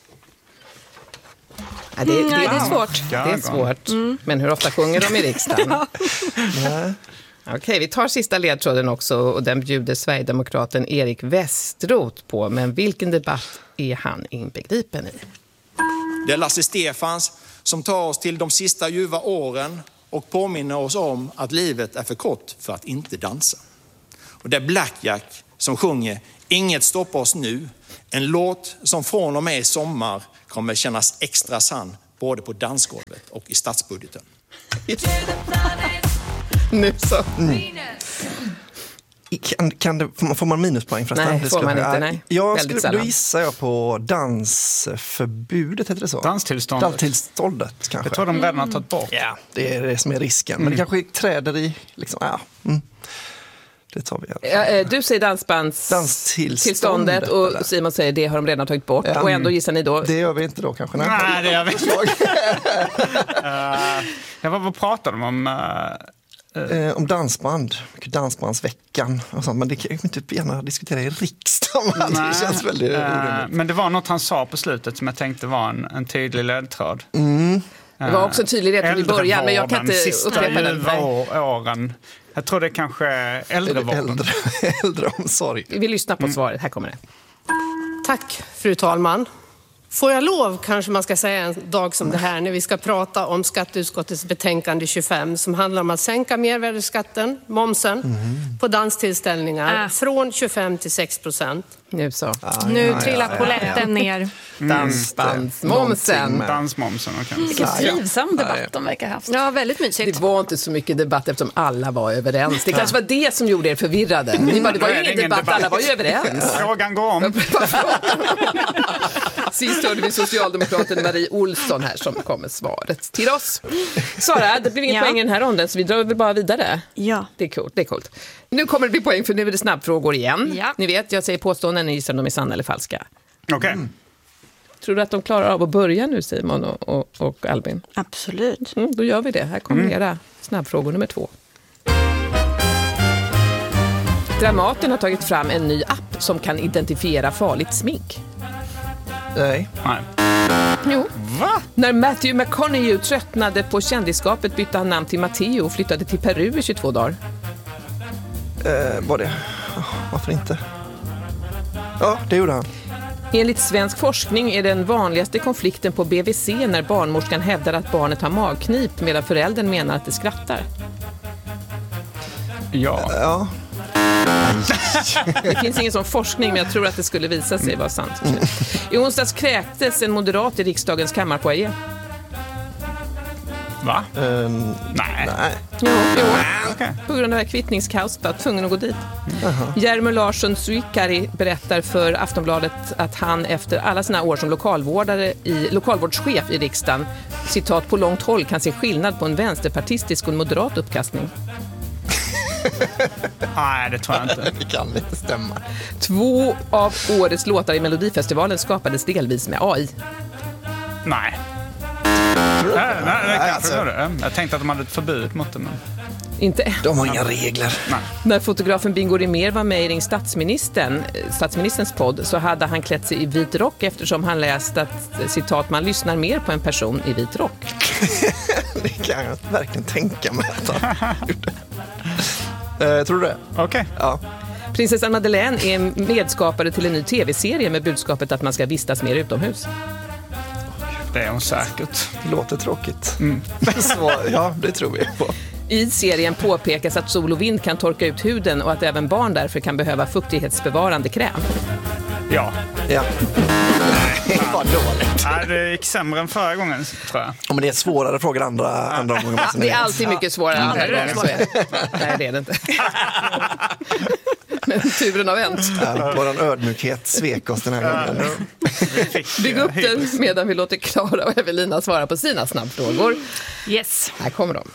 Ja, det, mm, det, nej, det är svårt. Det är svårt. Mm. Men hur ofta sjunger de i riksdagen? Ja. Okej, vi tar sista ledtråden också och den bjuder Sverigedemokraten Erik Westerroth på. Men vilken debatt är han inbegripen i? Det är Lasse Stefans som tar oss till de sista ljuva åren och påminner oss om att livet är för kort för att inte dansa. Och det är Blackjack som sjunger Inget stoppar oss nu. En låt som från och med i sommar kommer kännas extra sann både på dansgolvet och i statsbudgeten. Nu så. Mm. Kan, kan det, får man minuspoäng förresten? Nej, det får man inte. Nej. Jag Väldigt skulle, då sällan. gissar jag på dansförbudet, heter det så? Danstillståndet. Danstillståndet kanske. Jag tror de redan har tagit bort. Ja, det är det som är risken. Men Mm. det kanske träder i, liksom, ja. Mm. Det tar vi. Ja, eh, du säger danstillståndet och eller? Simon säger det har de redan tagit bort. Ja. Och ändå gissar ni då? Det gör vi inte då kanske. Nej, Nej, det gör vi inte. uh, ja, vad, vad pratar de om? Uh, Eh, om dansband, dansbandsveckan och sånt, men det kan jag inte gärna diskutera i riksdagen. Det känns väldigt uh, orimligt. Men det var något han sa på slutet som jag tänkte var en, en tydlig ledtråd. Mm. Det var också en tydlig ledtråd i början, men jag kan inte sista upprepa den. ljuva år, åren. Jag tror det är kanske äldrevården. Äldre, äldreomsorg. Vi lyssnar på svaret, här kommer det. Tack, fru talman. Får jag lov, kanske man ska säga en dag som det här, när vi ska prata om skatteutskottets betänkande tjugofem som handlar om att sänka mervärdesskatten, momsen, mm. på danstillställningar äh. från tjugofem till sex procent. Nu så. Ah, nu ja, trillar ja, polletten ja. ner. Dansbandsmomsen. Dansmomsen, okej. Vilken trivsam debatt de verkar ha haft. Ja, väldigt mysigt. Det var inte så mycket debatt eftersom alla var överens. Det kanske var det som gjorde er förvirrade. Ni bara, det var ju ingen debatt, debatt, alla var ju överens. Frågan går om. Sist hörde vi socialdemokraten Marie Olsson här som kom med svaret till oss. Sara, det blir ingen ja. poäng i den här ronden så vi drar väl bara vidare. Ja. Det är coolt, det är coolt. Nu kommer det bli poäng för nu är det snabbfrågor igen. Ja. Ni vet, jag säger påståenden, ni gissar om de är sanna eller falska. Okej. Okay. Mm. Tror du att de klarar av att börja nu, Simon och, och, och Albin? Absolut. Mm, då gör vi det. Här kommer mm. era snabbfrågor nummer två. Dramaten har tagit fram en ny app som kan identifiera farligt smink. Nej. Nej. Jo. Va? När Matthew McConaughey tröttnade på kändisskapet bytte han namn till Matteo och flyttade till Peru i tjugotvå dagar. Eh, var det? Oh, varför inte? Ja, det gjorde han. Enligt svensk forskning är den vanligaste konflikten på B V C när barnmorskan hävdar att barnet har magknip medan föräldern menar att det skrattar. Ja. Ja. Det finns ingen sån forskning, men jag tror att det skulle visa sig vara sant. I onsdags kräktes en moderat i riksdagens kammarfoajé. Va? Um, nej. nej. Jo, jo. Okay. På grund av det här kvittningskaoset var tvungen att gå dit. Uh-huh. Jeremy Larsson Suikari berättar för Aftonbladet att han efter alla sina år som lokalvårdare i, lokalvårdschef i riksdagen, citat, på långt håll kan se skillnad på en vänsterpartistisk och en moderat uppkastning. Nej, det tror jag inte. Det kan inte stämma. Två av årets låtar i Melodifestivalen skapades delvis med A I. Nej. Nej, nej, nej, nej alltså. Jag tänkte att de hade ett förbud mot det, men... Inte. De har inga regler. Nej. När fotografen Bingo Rimér var med i Ring statsministern, statsministerns podd, så hade han klätt sig i vit rock eftersom han läst att, citat, man lyssnar mer på en person i vit rock. Det kan jag verkligen tänka mig att han gjorde. Uh, tror du det? Okej. Okay. Ja. Prinsessan Madeleine är medskapare till en ny tv-serie med budskapet att man ska vistas mer utomhus. Det är hon säkert. Det låter tråkigt. Mm. Så, ja, det tror jag på. I serien påpekas att sol och vind kan torka ut huden och att även barn därför kan behöva fuktighetsbevarande kräm. Ja. Ja. Nej, vad dåligt. Ja, det gick sämre än förra gången, tror jag. Ja, men det är svårare frågor andra, andra gånger. Ja, det är alltid mycket svårare än andra gånger. Nej, det är det inte. Men turen har vänt. Ja, våran ödmjukhet svek oss den här gången. Bygg upp den medan vi låter Klara och Evelina svara på sina snabbfrågor. Yes. Här kommer de.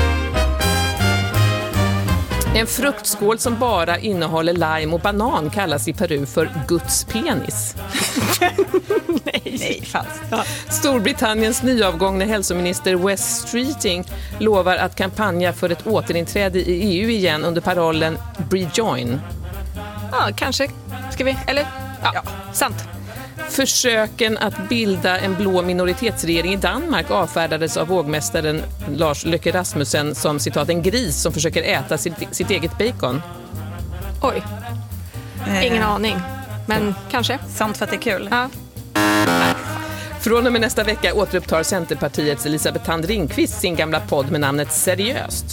En fruktskål som bara innehåller lime och banan kallas i Peru för Guds penis. Nej, nej, falskt. Ja. Storbritanniens nyavgångne hälsominister Wes Streeting lovar att kampanja för ett återinträde i E U igen under parollen Rejoin. Ja, kanske. Ska vi? Eller? Ja, ja. Sant. Försöken att bilda en blå minoritetsregering i Danmark avfärdades av vågmästaren Lars Løkke Rasmussen som citat en gris som försöker äta sitt, sitt eget bacon. Oj. Ingen eh. aning. Men kanske. Sant för att det är kul. Ja. Från och med nästa vecka återupptar Centerpartiets Elisabeth Thand Ringqvist sin gamla podd med namnet Seriöst.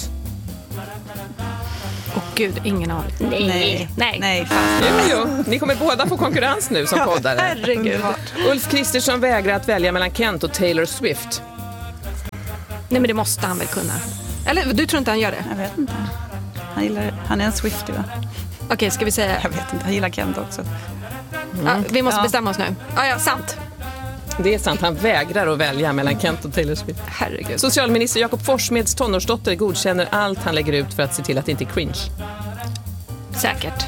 Åh gud, ingen aning. Nej. Nej. Nej. Nej jo, jo. Ni kommer båda få konkurrens nu som poddare. Herregud. Ulf Kristersson vägrar att välja mellan Kent och Taylor Swift. Nej, men det måste han väl kunna. Eller du tror inte han gör det? Jag vet inte. Han, gillar, han är en Swiftie, va? Okej, okay, ska vi säga... Jag vet inte, han gillar Kent också. Mm. Ja, vi måste ja. bestämma oss nu. Ja, ja, sant. Det är sant, han vägrar att välja mellan Kent och Taylor Swift. Herregud. Socialminister Jakob Forssmeds tonårsdotter godkänner allt han lägger ut för att se till att det inte är cringe. Säkert.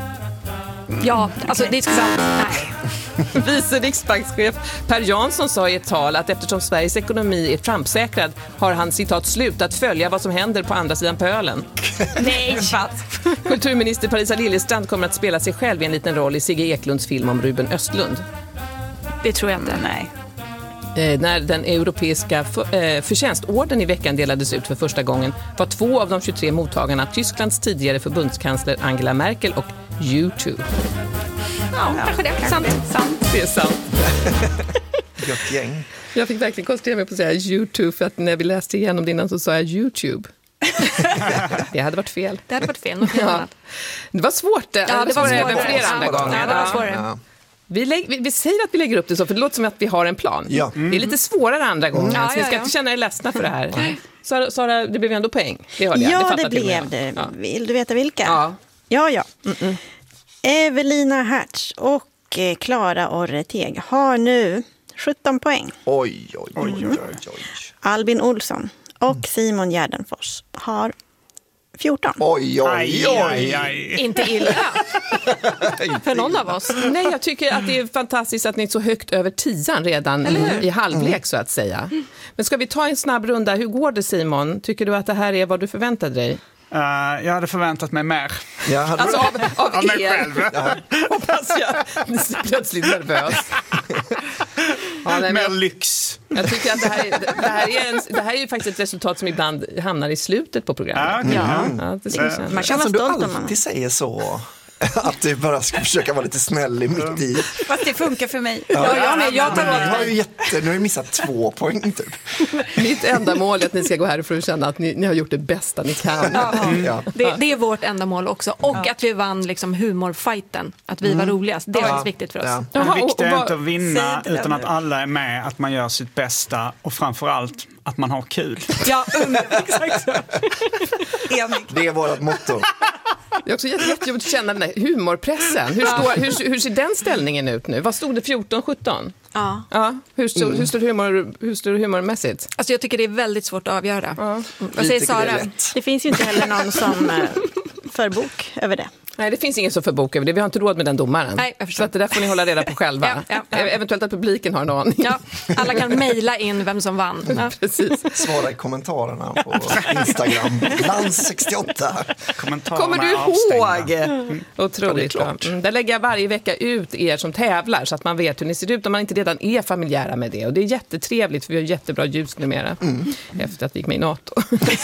Ja, alltså det är sant. Nej. Vice riksbankschef Per Jansson sa i ett tal att eftersom Sveriges ekonomi är Trump-säkrad har han citat slutat följa vad som händer på andra sidan pölen. Nej, Kulturminister Parisa Liljestrand kommer att spela sig själv i en liten roll i Sigge Eklunds film om Ruben Östlund. Det tror jag inte. Nej. Eh, när den europeiska för, eh, förtjänstorden i veckan delades ut för första gången var två av de tjugotre mottagarna Tysklands tidigare förbundskansler Angela Merkel och YouTube. Ja, ja, kanske det. Kanske sant. Det. sant. Det är sant. Gött gäng. Jag fick verkligen koncentrera mig på att säga YouTube för att när vi läste igenom det innan så sa jag YouTube. Det hade varit fel. Det hade varit fel. Ja. Det var svårt. Det, ja, det var svårare svårare flera andra gånger. Ja, det var svårare. Ja. Vi, lägg, vi, vi säger att vi lägger upp det så, för det låter som att vi har en plan. Ja. Mm. Det är lite svårare andra gånger, mm. ja, så ni ska ja, ja. inte känna er ledsna för det här. Mm. Sara, Sara, det blev ändå poäng. Det hörde jag. Ja, det, det blev det. Ja. Vill du veta vilka? Ja. Ja, ja. Mm-mm. Evelina Hertz och Klara Orreteg har nu sjutton poäng. Oj, oj, oj, oj, oj, oj. Albin Olsson och Simon Gärdenfors har fjorton. Oj, oj, oj. Aj, aj. Inte illa. För någon av oss. Nej, jag tycker att det är fantastiskt att ni är så högt över tian redan i, i halvlek så att säga. Men ska vi ta en snabb runda? Hur går det, Simon? Tycker du att det här är vad du förväntade dig? Uh, jag hade förväntat mig mer. Jag hade... Alltså av, av, av mig er. själv. Hoppas jag. Ni är plötsligt nervös. Ja, nej, mer lyx. Jag tycker att det här, är, det, här är en, det här är ju faktiskt ett resultat som ibland hamnar i slutet på programmet. Ja, okay. ja. Ja, det ska man, man kan vara stolt om man. Du alltid säger så. Att du bara ska försöka vara lite snäll mitt i. Fast det funkar för mig. Ja, ja, jag med. Jag tar men ni har ju jätte, nu har ju missat två poäng typ. Mitt enda mål är att ni ska gå härifrån och känna att ni, ni har gjort det bästa ni kan. Ja. Mm. Ja. Det, det är vårt enda mål också. Och ja. att vi vann liksom humorfighten. Att vi var roligast. Det är ja. viktigt för oss. Ja. Det är viktigt inte att vinna utan att alla är med. Att man gör sitt bästa. Och framförallt att man har kul. Ja, um, exakt så. Det är vårt motto. Det är också jättejobbigt att känna den där humorpressen. Hur, står, hur, hur ser den ställningen ut nu? Vad stod det? fjorton sjutton? Ja. ja. Hur, stod, mm. hur, står humor, hur står det humormässigt? Alltså jag tycker det är väldigt svårt att avgöra. Ja. Vad säger Sara? Det, det finns ju inte heller någon som för bok över det. Nej, det finns ingen som för bok över det. Vi har inte råd med den domaren. Nej, jag förstår. Så att det där får ni hålla reda på själva. ja, ja, ja. Eventuellt att publiken har en aning. Ja, alla kan mejla in vem som vann. Ja. Precis. Svara i kommentarerna på Instagram. Lans sextioåtta. Kommer du ihåg? Mm. Otroligt bra. Mm. Där lägger jag varje vecka ut er som tävlar så att man vet hur ni ser ut om man inte redan är familjära med det. Och det är jättetrevligt för vi har jättebra ljus numera. Mm. Efter att vi gick med i NATO.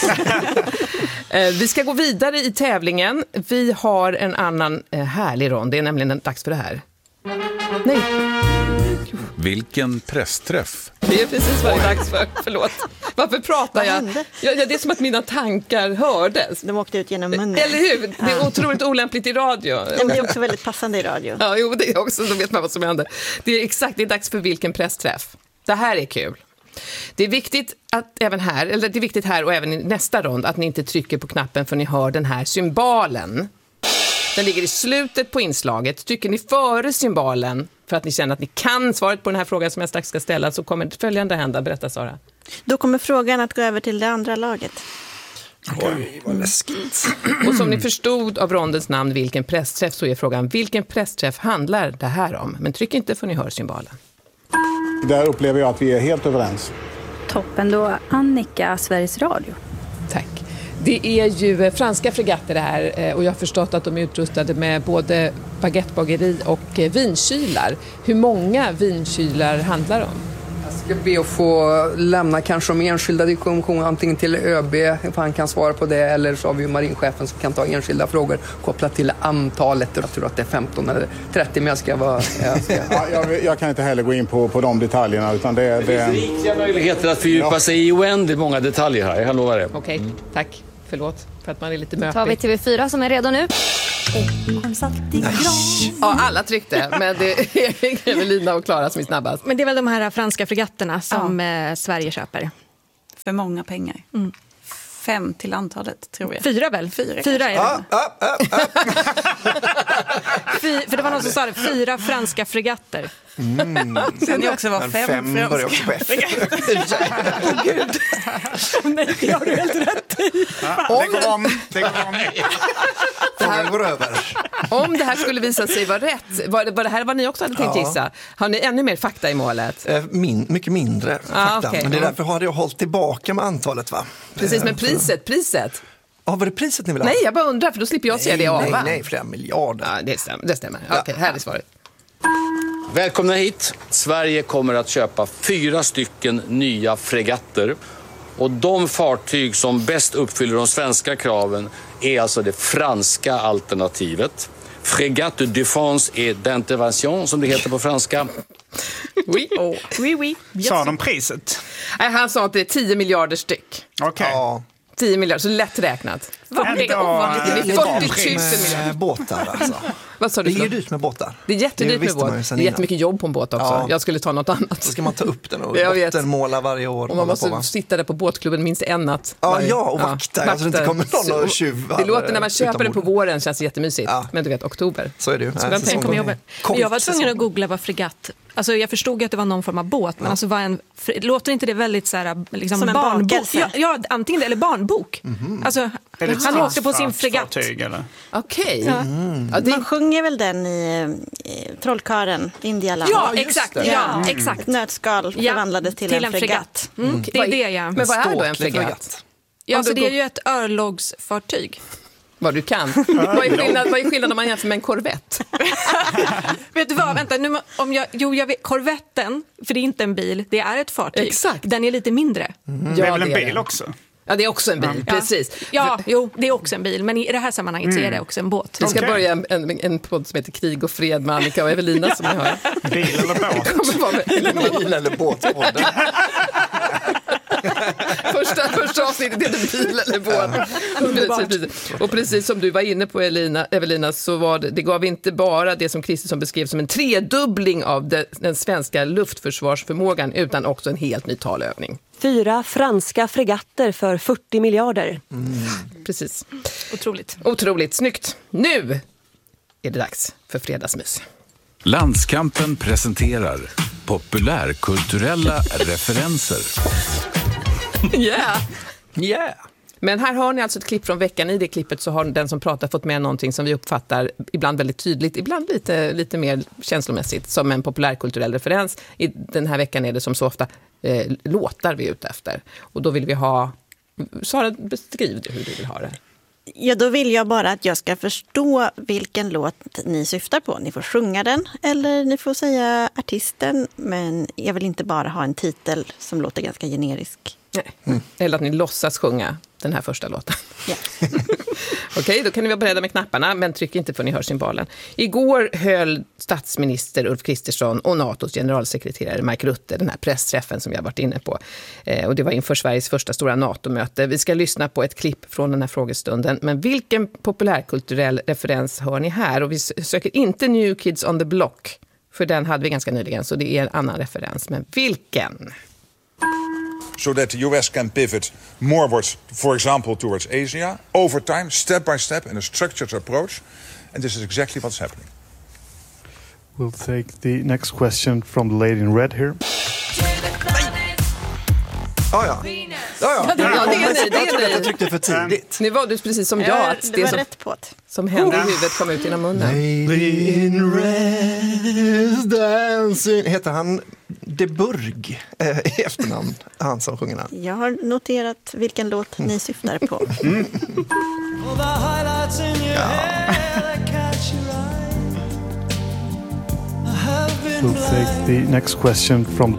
Vi ska gå vidare i tävlingen. Vi har en annan härlig rond. Det är nämligen dags för det här. Nej. Vilken pressträff. Det är precis vad det är dags för. Förlåt. Varför pratar jag? Ja, det är som att mina tankar hördes. De åkte ut genom munnen. Eller hur? Det är ja. otroligt olämpligt i radio. Ja, men det är också väldigt passande i radio. Ja, jo, det är också. Så vet man vad som händer. Det är exakt, det är dags för vilken pressträff. Det här är kul. Det är viktigt att även här, eller det är viktigt här och även i nästa rond att ni inte trycker på knappen för ni hör den här symbolen. Den ligger i slutet på inslaget. Tycker ni före symbolen för att ni känner att ni kan svaret på den här frågan som jag strax ska ställa så kommer det följande hända. Berätta, Sara. Då kommer frågan att gå över till det andra laget. Oj, vad läskigt. Och som ni förstod av rondens namn vilken pressträff så är frågan vilken pressträff handlar det här om? Men tryck inte för ni hör symbolen. Där upplever jag att vi är helt överens. Toppen då, Annika, Sveriges Radio. Tack. Det är ju franska fregatter det här och jag har förstått att de är utrustade med både baguettebageri och vinkylar. Hur många vinkylar handlar det om? Jag ska be att få lämna kanske om enskilda diskussioner antingen till ÖB, för han kan svara på det, eller så har vi ju marinchefen som kan ta enskilda frågor kopplat till antalet. Jag tror att det är femton eller trettio, men jag ska vara... Jag, ska... ja, jag, jag kan inte heller gå in på, på de detaljerna, utan det, det... det finns rikliga möjligheter att fördjupa ja. sig i oändligt många detaljer här, jag lovar det. Okej, okay, mm. tack. Förlåt för att man är lite möpig. Då tar vi T V fyra som är redo nu. Ja, alla tryckte, men det är Evelina och Klara som är snabbast. Men det är väl de här franska fregatterna som ja. Sverige köper. För många pengar. Mm. Fem till antalet, tror jag. Fyra väl? Fyra, Fyra är det. Ah, ah, ah, ah. Fy, för det var någon som sa det, fyra franska fregatter. Mm. Sen det också var fem, fem börjar också på F. Åh gud. Nej, det har du helt rätt i. Ja, det går om. Det går om. Det här går över. Om det här skulle visa sig vara rätt, var det, var det här vad ni också hade tänkt gissa? Har ni ännu mer fakta i målet? Min, mycket mindre fakta. Ah, okay. Men det är därför har jag hållit tillbaka med antalet, va? Precis, men priset, priset. Ja, var det priset ni vill ha? Nej, jag bara undrar, för då slipper jag se det av. Nej, nej, flera miljarder. Ja, det stämmer. Det stämmer. Ja. Okej, här är svaret. Välkomna hit. Sverige kommer att köpa fyra stycken nya fregatter. Och de fartyg som bäst uppfyller de svenska kraven är alltså det franska alternativet. Fregatte de défense et d'intervention, som det heter på franska. Oui, oh. oui, oui. Sa de priset? Nej, han sa att det är tio miljarder styck. Okej. Okay. Ja. tio miljarder, så lätt räknat. Det är fyrtio tusen miljarder. Båtar alltså. Vad sa du? Det är dyrt med båtar. Det är jättedyrt med båtar. Det är jättemycket jobb på en båt också. Ja. Jag skulle ta något annat. Så ska man ta upp den och bottenmåla varje år. Och man måste på, sitta där på båtklubben minst en natt. Ja, ja, och vakta. Ja, så det inte kommer någon och tjuvar. Det låter när man köper den på våren, känns det jättemysigt. Ja. Men du vet, oktober. Så är det ju. Så Nej, sen kommer jag, jag var tvungen att googla vad fregatt. Alltså jag förstod att det var någon form av båt, men ja. alltså var en, låter inte det väldigt så här, liksom som en barnbok? Ja, ja, antingen det eller barnbok. Mm-hmm. Alltså, han åkte på sin fregatt. Okej. Okay. Ja. Mm. Ja, det... Man sjunger väl den i, i Trollkaren, Indialand? Ja, exakt. Ja, ja. Mm. exakt. Ett nötskal förvandlades till, till en, en fregatt. Mm. Mm. Det är det, ja. Men vad är då en fregatt? Ja, alltså, det är ju ett örlogsfartyg. Vad du kan. Vad är skillnad, vad är skillnad om man jämför med en korvett? Vet du vad, vänta, nu, om jag, jo, jag vet, korvetten, för det är inte en bil, det är ett fartyg. Exakt. Den är lite mindre. Mm. Det är väl en bil också? Ja, det är också en bil, ja. precis. Ja, jo, det är också en bil, men i det här sammanhanget mm. så är det också en båt. Vi ska okay. börja en, en, en podd som heter Krig och fred med Annika och Evelina som jag hör. Bil eller båt? Bil eller båt. första, första avsnittet heter bil eller båt. Precis, och precis som du var inne på Elina, Evelina, så var det, det gav inte bara det som Kristersson beskrev som en tredubbling av det, den svenska luftförsvarsförmågan, utan också en helt ny talövning. Fyra franska fregatter för fyrtio miljarder. Mm. Precis. Otroligt. Otroligt. Snyggt. Nu är det dags för fredagsmys. Landskampen presenterar populärkulturella referenser. Yeah. Yeah. Men här har ni alltså ett klipp från veckan. I det klippet så har den som pratar fått med någonting som vi uppfattar ibland väldigt tydligt, ibland lite, lite mer känslomässigt som en populärkulturell referens. I den här veckan är det som så ofta eh, låtar vi är ute efter. Och då vill vi ha... Sara, beskriv du hur du vill ha det. Ja, då vill jag bara att jag ska förstå vilken låt ni syftar på. Ni får sjunga den eller ni får säga artisten, men jag vill inte bara ha en titel som låter ganska generisk. Nej. Mm. Eller att ni låtsas sjunga den här första låten. Yeah. Okej, okay, då kan ni vara beredda med knapparna, men tryck inte för ni hör cymbalen. Igår höll statsminister Ulf Kristersson och NATOs generalsekreterare Mark Rutte den här pressträffen som vi har varit inne på. Eh, och det var inför Sveriges första stora NATO-möte. Vi ska lyssna på ett klipp från den här frågestunden. Men vilken populärkulturell referens hör ni här? Och vi söker inte New Kids on the Block, för den hade vi ganska nyligen, så det är en annan referens. Men vilken? So that the U S can pivot moreward, for example, towards Asia, over time, step by step, in a structured approach. And this is exactly what's happening. We'll take the next question from the lady in red here. Oh, ja. Ja, ja. Ja, det, ja, det är ni. Det är ni. Jag tryckte för tidigt. Ni var du precis som jag. Att det, det var som, rätt på det. Som hände i huvudet kom ut genom munnen. Lady in red dancing. Heter han De Burg eh, i efternamn, han som sjunger den. Jag har noterat vilken låt ni syftar på. Mm. We'll take the next question from...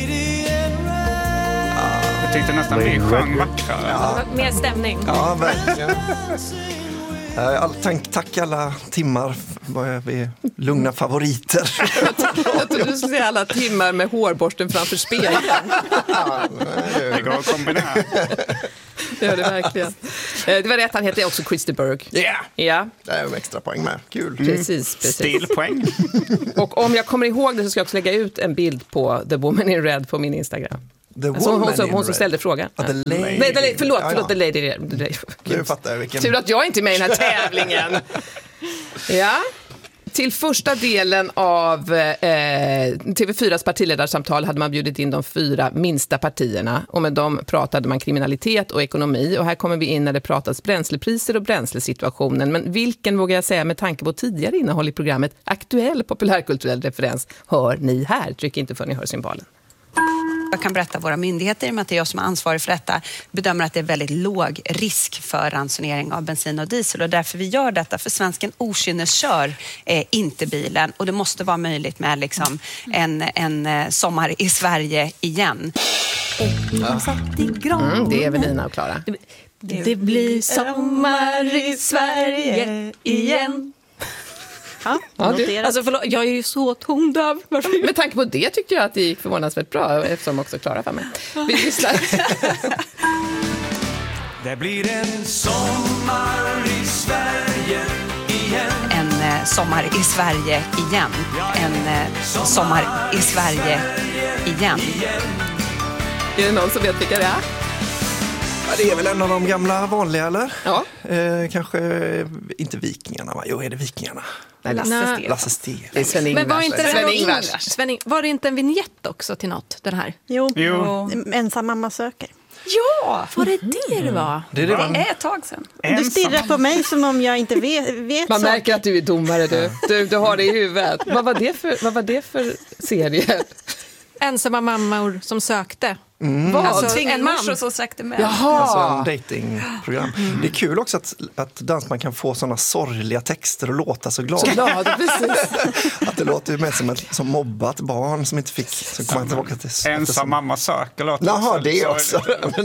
Jag tyckte nästan vi sjöng vackrare. Ja. Mer stämning. Ja, verkligen. All, tack, tack alla timmar. Vi är lugna favoriter. Jag trodde du skulle säga alla timmar med hårborsten framför spegeln. Det går att kombinera. Det gör det verkligen. Det var rätt, han heter också Chris de Burgh. Yeah. Ja. Det är en extra poäng med. Kul. Precis, precis. Stilpoäng. Och om jag kommer ihåg det så ska jag också lägga ut en bild på The Woman in Red på min Instagram. The alltså, hon, hon, som, hon som red. ställde frågan. Ah, the lady. Nej, the, förlåt, ja, förlåt, ja. the lady. The lady. Nu fattar jag vilken... Tur att jag inte är med i den här tävlingen. Ja. Till första delen av eh, T V fyras partiledarsamtal hade man bjudit in de fyra minsta partierna och med dem pratade man kriminalitet och ekonomi och här kommer vi in när det pratas bränslepriser och bränslesituationen. Men vilken, vågar jag säga med tanke på tidigare innehåll i programmet, aktuell populärkulturell referens hör ni här? Tryck inte för ni hör symbolen. Jag kan berätta att våra myndigheter, i och med att det är jag som är ansvarig för detta, bedömer att det är väldigt låg risk för ransonering av bensin och diesel och därför vi gör detta, för svensken okynnesskör eh, inte bilen och det måste vara möjligt med liksom en, en eh, sommar i Sverige igen. Ja. Mm, det är Evelina och Klara. Det, det blir sommar i Sverige igen. Ja, ja, det, alltså förlåt, jag är ju så tondöv. Med tanke på det tyckte jag att det gick förvånansvärt bra eftersom också Klara var med. Vi lyssnar. Det blir en sommar i Sverige igen. En eh, sommar i Sverige igen. En eh, sommar i Sverige igen. Är det någon som vet vilka det är? Ja, det är väl en av de gamla vanliga, eller? Ja. Eh, kanske inte Vikingarna, va? Jo, är det Vikingarna? Nej, Lasse Stel. Lasse Stel. Det är Sven Ingvars. Men var inte det Sven här Ingvars. Sven Ing- var det inte en vignett också till något, den här? Jo, Jo. Ensam mamma söker. Ja, var det det det var? Det är det det är ett tag sedan. Du stirrar på mig som om jag inte vet, vet Man saker. märker att du är domare, du. Du, du har det i huvudet. Vad var det för, vad var det för serie? Ensamma mammor som sökte. Mm. Alltså, en en man man som sökte med. Jaha. Alltså en datingprogram. Mm. Det är kul också att, att dansman kan få såna sorgliga texter och låta så glad. Så glad, precis. Att det låter ju mer som ett som mobbat barn som inte fick, som kommer tillbaka till... Ensam mamma söker låter Jaha, också det också.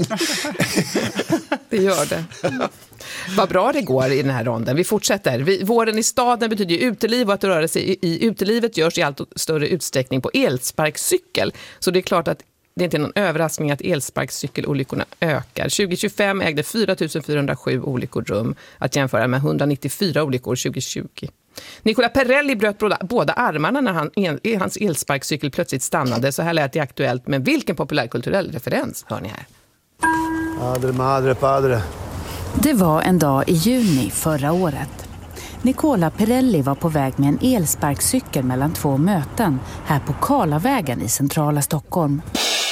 Det gör det. Vad bra det går i den här ronden. Vi fortsätter. Vi, våren i staden betyder ju uteliv och att röra sig i, i utelivet görs i allt större utsträckning på elsparkcykel. Så det är klart att det är inte någon överraskning att elsparkcykelolyckorna ökar. tjugo tjugofem ägde fyra tusen fyrahundrasju olyckor rum, att jämföra med etthundranittiofyra olyckor tjugo tjugo. Nicola Perrelli bröt båda, båda armarna när han, en, hans elsparkcykel plötsligt stannade. Så här lät det aktuellt, men vilken populärkulturell referens hör ni här? Padre, madre, padre. Det var en dag i juni förra året. Nicola Perrelli var på väg med en elsparkcykel mellan två möten här på Karlavägen i centrala Stockholm.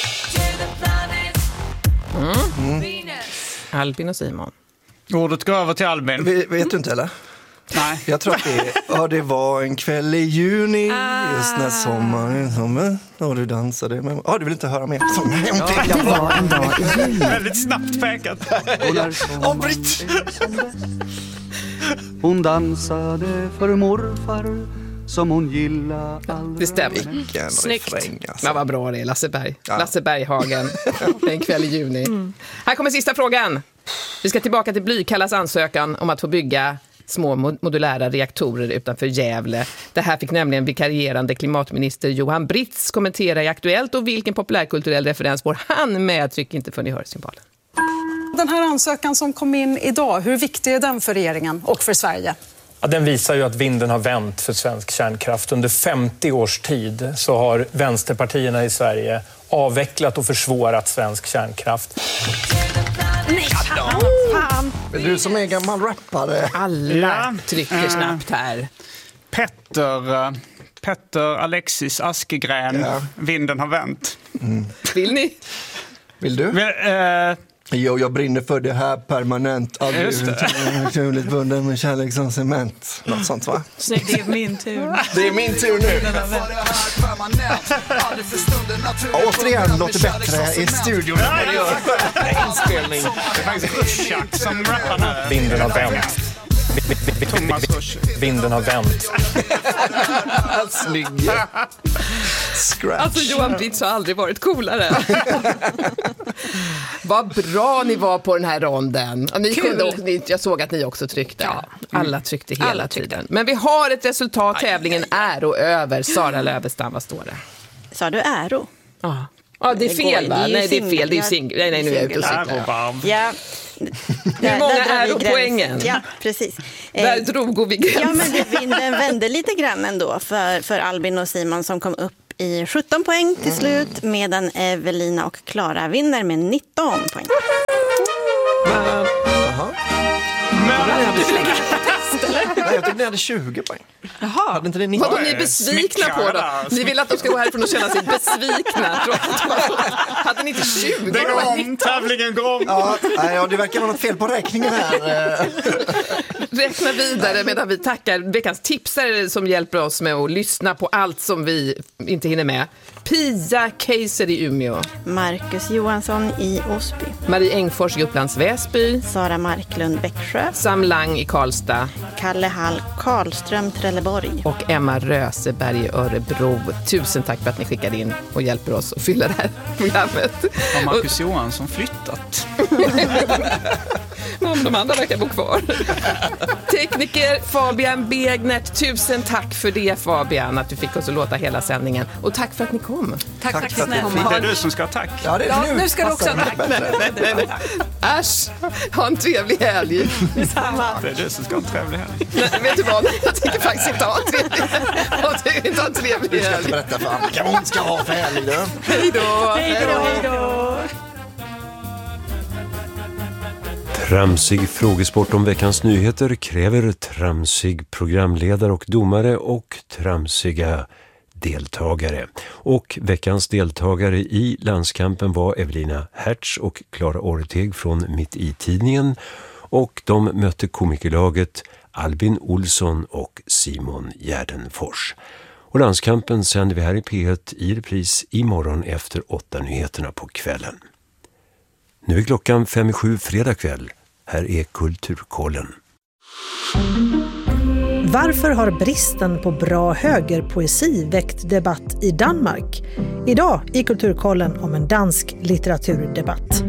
Mm. Mm. Albin och Simon. Ordet går över till Albin. Vet, vet du inte, eller? Nej. Jag tror att det, ja, det var en kväll i juni, ah. just när sommaren kommer, och du dansade. Men, ja, du vill inte höra mer sång. Ja, det var en dag i juni. Väldigt snabbt pekat. Avbryt! Hon dansade för morfar som hon gillade aldrig. Det stämmer. Vilken Snyggt. refräng, alltså. Men vad bra det är, Lasse Berg. Ja. Lasse Berghagen. En kväll i juni. Mm. Här kommer sista frågan. Vi ska tillbaka till Blykallas ansökan om att få bygga små modulära reaktorer utanför Gävle. Det här fick nämligen vikarierande klimatminister Johan Britz kommentera i Aktuellt, och vilken populärkulturell referens får han med? Tryck inte för ni hör symbolen. Den här ansökan som kom in idag, hur viktig är den för regeringen och för Sverige? Ja, den visar ju att vinden har vänt för svensk kärnkraft. Under femtio års tid så har vänsterpartierna i Sverige avvecklat och försvårat svensk kärnkraft. Nej, fan! Du som är gammal rappare. Alla ja. trycker uh, snabbt här. Petter, Petter Alexis Askegren, ja. Vinden har vänt. Mm. Vill ni? Vill du? Vill, uh, Jo, jag brinner för det här permanent. Aldrig naturligt bunden med kärlek som cement. Något sånt, va? Snyggt, det är min tur. Det är min tur nu. Återigen låter bättre i studion än vad det gör på inspelning. Det är faktiskt Uschak som rappar nu. Vinden har vänt. Vinden har vänt. Snygg. Scratch. Alltså Johan Blitz har aldrig varit coolare. Vad bra ni var på den här ronden. Ni kunde, ni, jag såg att ni också tryckte. Ja. Alla tryckte hela Alla tryckte. tiden. Men vi har ett resultat. Tävlingen är och över. Sara Lövestam, vad står det? Sa du äro? Ja. Ja, det är fel, va? Nej, det är fel. Det är singel. Nej, nej, nu är jag ute och cyklar. Ja. Hur många är på poängen? Ja, precis. Där drog vi gränsen. Ja, men det vinden vände lite grann ändå för, för Albin och Simon som kom upp i sjutton poäng till slut, medan Evelina och Klara vinner med nitton poäng. Men, jaha. Men, nej, jag tyckte ni hade tjugo poäng. Jaha. Hade inte det Vad de är besvikna på då? Ni vill att de ska gå härifrån och känna sig besvikna. Hade ni inte tjugo? Det går om, tävlingen går om. Ja, ja, det verkar vara något fel på räkningen här. Räkna vidare medan vi tackar veckans tipsare som hjälper oss med att lyssna på allt som vi inte hinner med. Pia Keiser i Umeå. Marcus Johansson i Osby. Marie Engfors i Upplands Väsby. Sara Marklund Växjö. Sam Lang i Karlstad. Kalle Hall Karlström Trelleborg. Och Emma Röseberg i Örebro. Tusen tack för att ni skickade in och hjälper oss att fylla det här programmet. Har Marcus Johansson flyttat? Om de andra verkar bo kvar. Tekniker Fabian Begnert, tusen tack för det Fabian, att du fick oss att låta hela sändningen. Och tack för att ni kom. Tack, tack, tack för att ni kom. Det är du som ska ha tack. Ja, det är ja, nu. nu ska du också ha tack. Nej, nej, nej, nej. Äsch, ha en trevlig helg. Detsamma. Det är du som ska ha en trevlig helg. Nej, vet du vad? Jag tycker faktiskt inte ha en trevlig helg. Jag tycker inte ha en trevlig helg. Du ska berätta för Annika vad hon ska ha för helg då. Hej då. Hej då, hej då. Tramsig frågesport om veckans nyheter kräver tramsig programledare och domare och tramsiga deltagare. Och veckans deltagare i landskampen var Evelina Hertz och Klara Orteg från Mitt i tidningen. Och de mötte komikerlaget Albin Olsson och Simon Gärdenfors. Och landskampen sänder vi här i P ett i repris imorgon efter åtta nyheterna på kvällen. Nu är klockan fem i sju fredag kväll. Här är Kulturkollen. Varför har bristen på bra högerpoesi väckt debatt i Danmark? Idag i Kulturkollen om en dansk litteraturdebatt.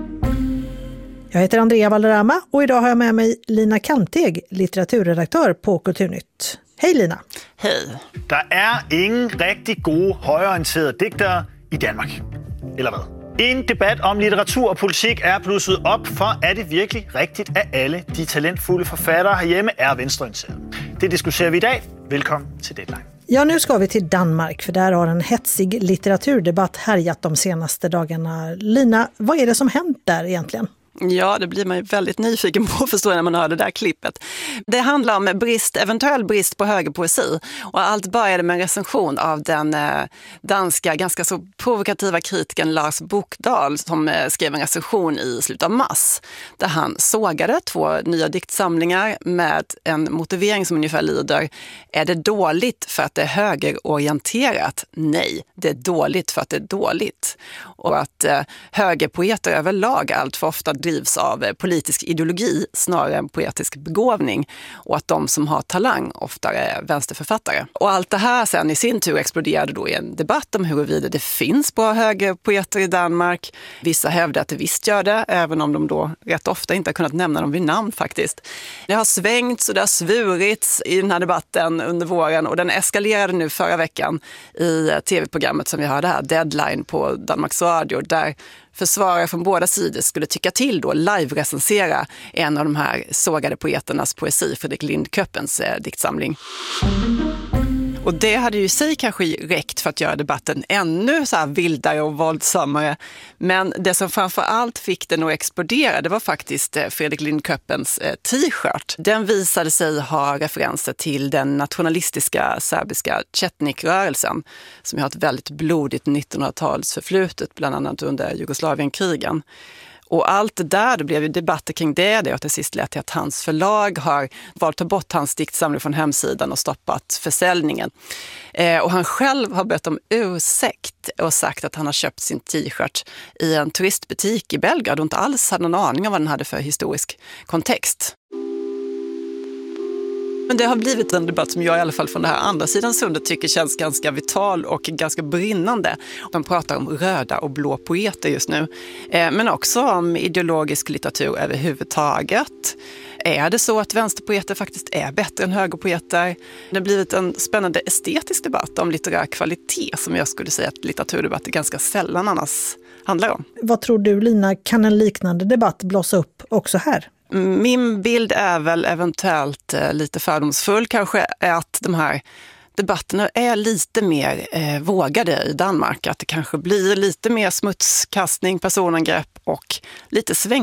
Jag heter Andrea Valderrama och idag har jag med mig Lina Kanteg, litteraturredaktör på Kulturnytt. Hej Lina! Hej! Der er ingen rigtig gode højreorienterede digtere i Danmark. Eller hvad? En debat om litteratur og politik er blusset op, for er det virkelig rigtigt, at alle de talentfulde forfattere herhjemme er venstreorienterede? Det diskuterar vi idag. Velkommen til Deadline. Ja, nu ska vi till Danmark för där har en hetsig litteraturdebatt härjat de senaste dagarna. Lina, vad är det som hänt där egentligen? Ja, det blir man ju väldigt nyfiken på, förstår jag, när man hör det där klippet. Det handlar om brist, eventuell brist på högerpoesi. Och allt började med en recension av den eh, danska, ganska så provokativa kritikern Lars Bokdahl som eh, skrev en recension i slutet av mars. Där han sågade två nya diktsamlingar med en motivering som ungefär lyder: är det dåligt för att det är högerorienterat? Nej, det är dåligt för att det är dåligt. Och att eh, högerpoeter överlag allt för ofta drivs av politisk ideologi snarare än poetisk begåvning, och att de som har talang ofta är vänsterförfattare. Och allt det här sen i sin tur exploderade då i en debatt om huruvida det finns bra högerpoeter i Danmark. Vissa hävdar att det visst gör det, även om de då rätt ofta inte har kunnat nämna dem vid namn faktiskt. Det har svängts och det har svurits i den här debatten under våren, och den eskalerade nu förra veckan i tv-programmet som vi hörde här, Deadline på Danmarks Radio, där försvarare från båda sidor skulle tycka till då, live-recensera en av de här sågade poeternas poesi, Fredrik Lindköpens eh, diktsamling. Och det hade ju i sig kanske räckt för att göra debatten ännu så här vildare och våldsammare. Men det som framför allt fick den att explodera, det var faktiskt Fredrik Lindköpens eh, t-shirt. Den visade sig ha referenser till den nationalistiska serbiska Chetnik-rörelsen, som har ett väldigt blodigt nittonhundratals förflutet, bland annat under Jugoslavienkrigen. Och allt det där, det blev ju debatter kring det, det och till sist lät till att hans förlag har valt att ta bort hans diktsamling från hemsidan och stoppat försäljningen. Eh, och han själv har bett om ursäkt och sagt att han har köpt sin t-shirt i en turistbutik i Belgrad och inte alls hade någon aning om vad den hade för historisk kontext. Men det har blivit en debatt som jag i alla fall från den här andra sidan sundet tycker känns ganska vital och ganska brinnande. De pratar om röda och blå poeter just nu, eh, men också om ideologisk litteratur överhuvudtaget. Är det så att vänsterpoeter faktiskt är bättre än högerpoeter? Det har blivit en spännande estetisk debatt om litterär kvalitet som jag skulle säga att litteraturdebatter ganska sällan annars handlar om. Vad tror du, Lina, kan en liknande debatt blossa upp också här? Min bild är väl eventuellt eh, lite fördomsfull kanske, är att de här debatterna är lite mer eh, vågade i Danmark. Att det kanske blir lite mer smutskastning, personangrepp och lite sväng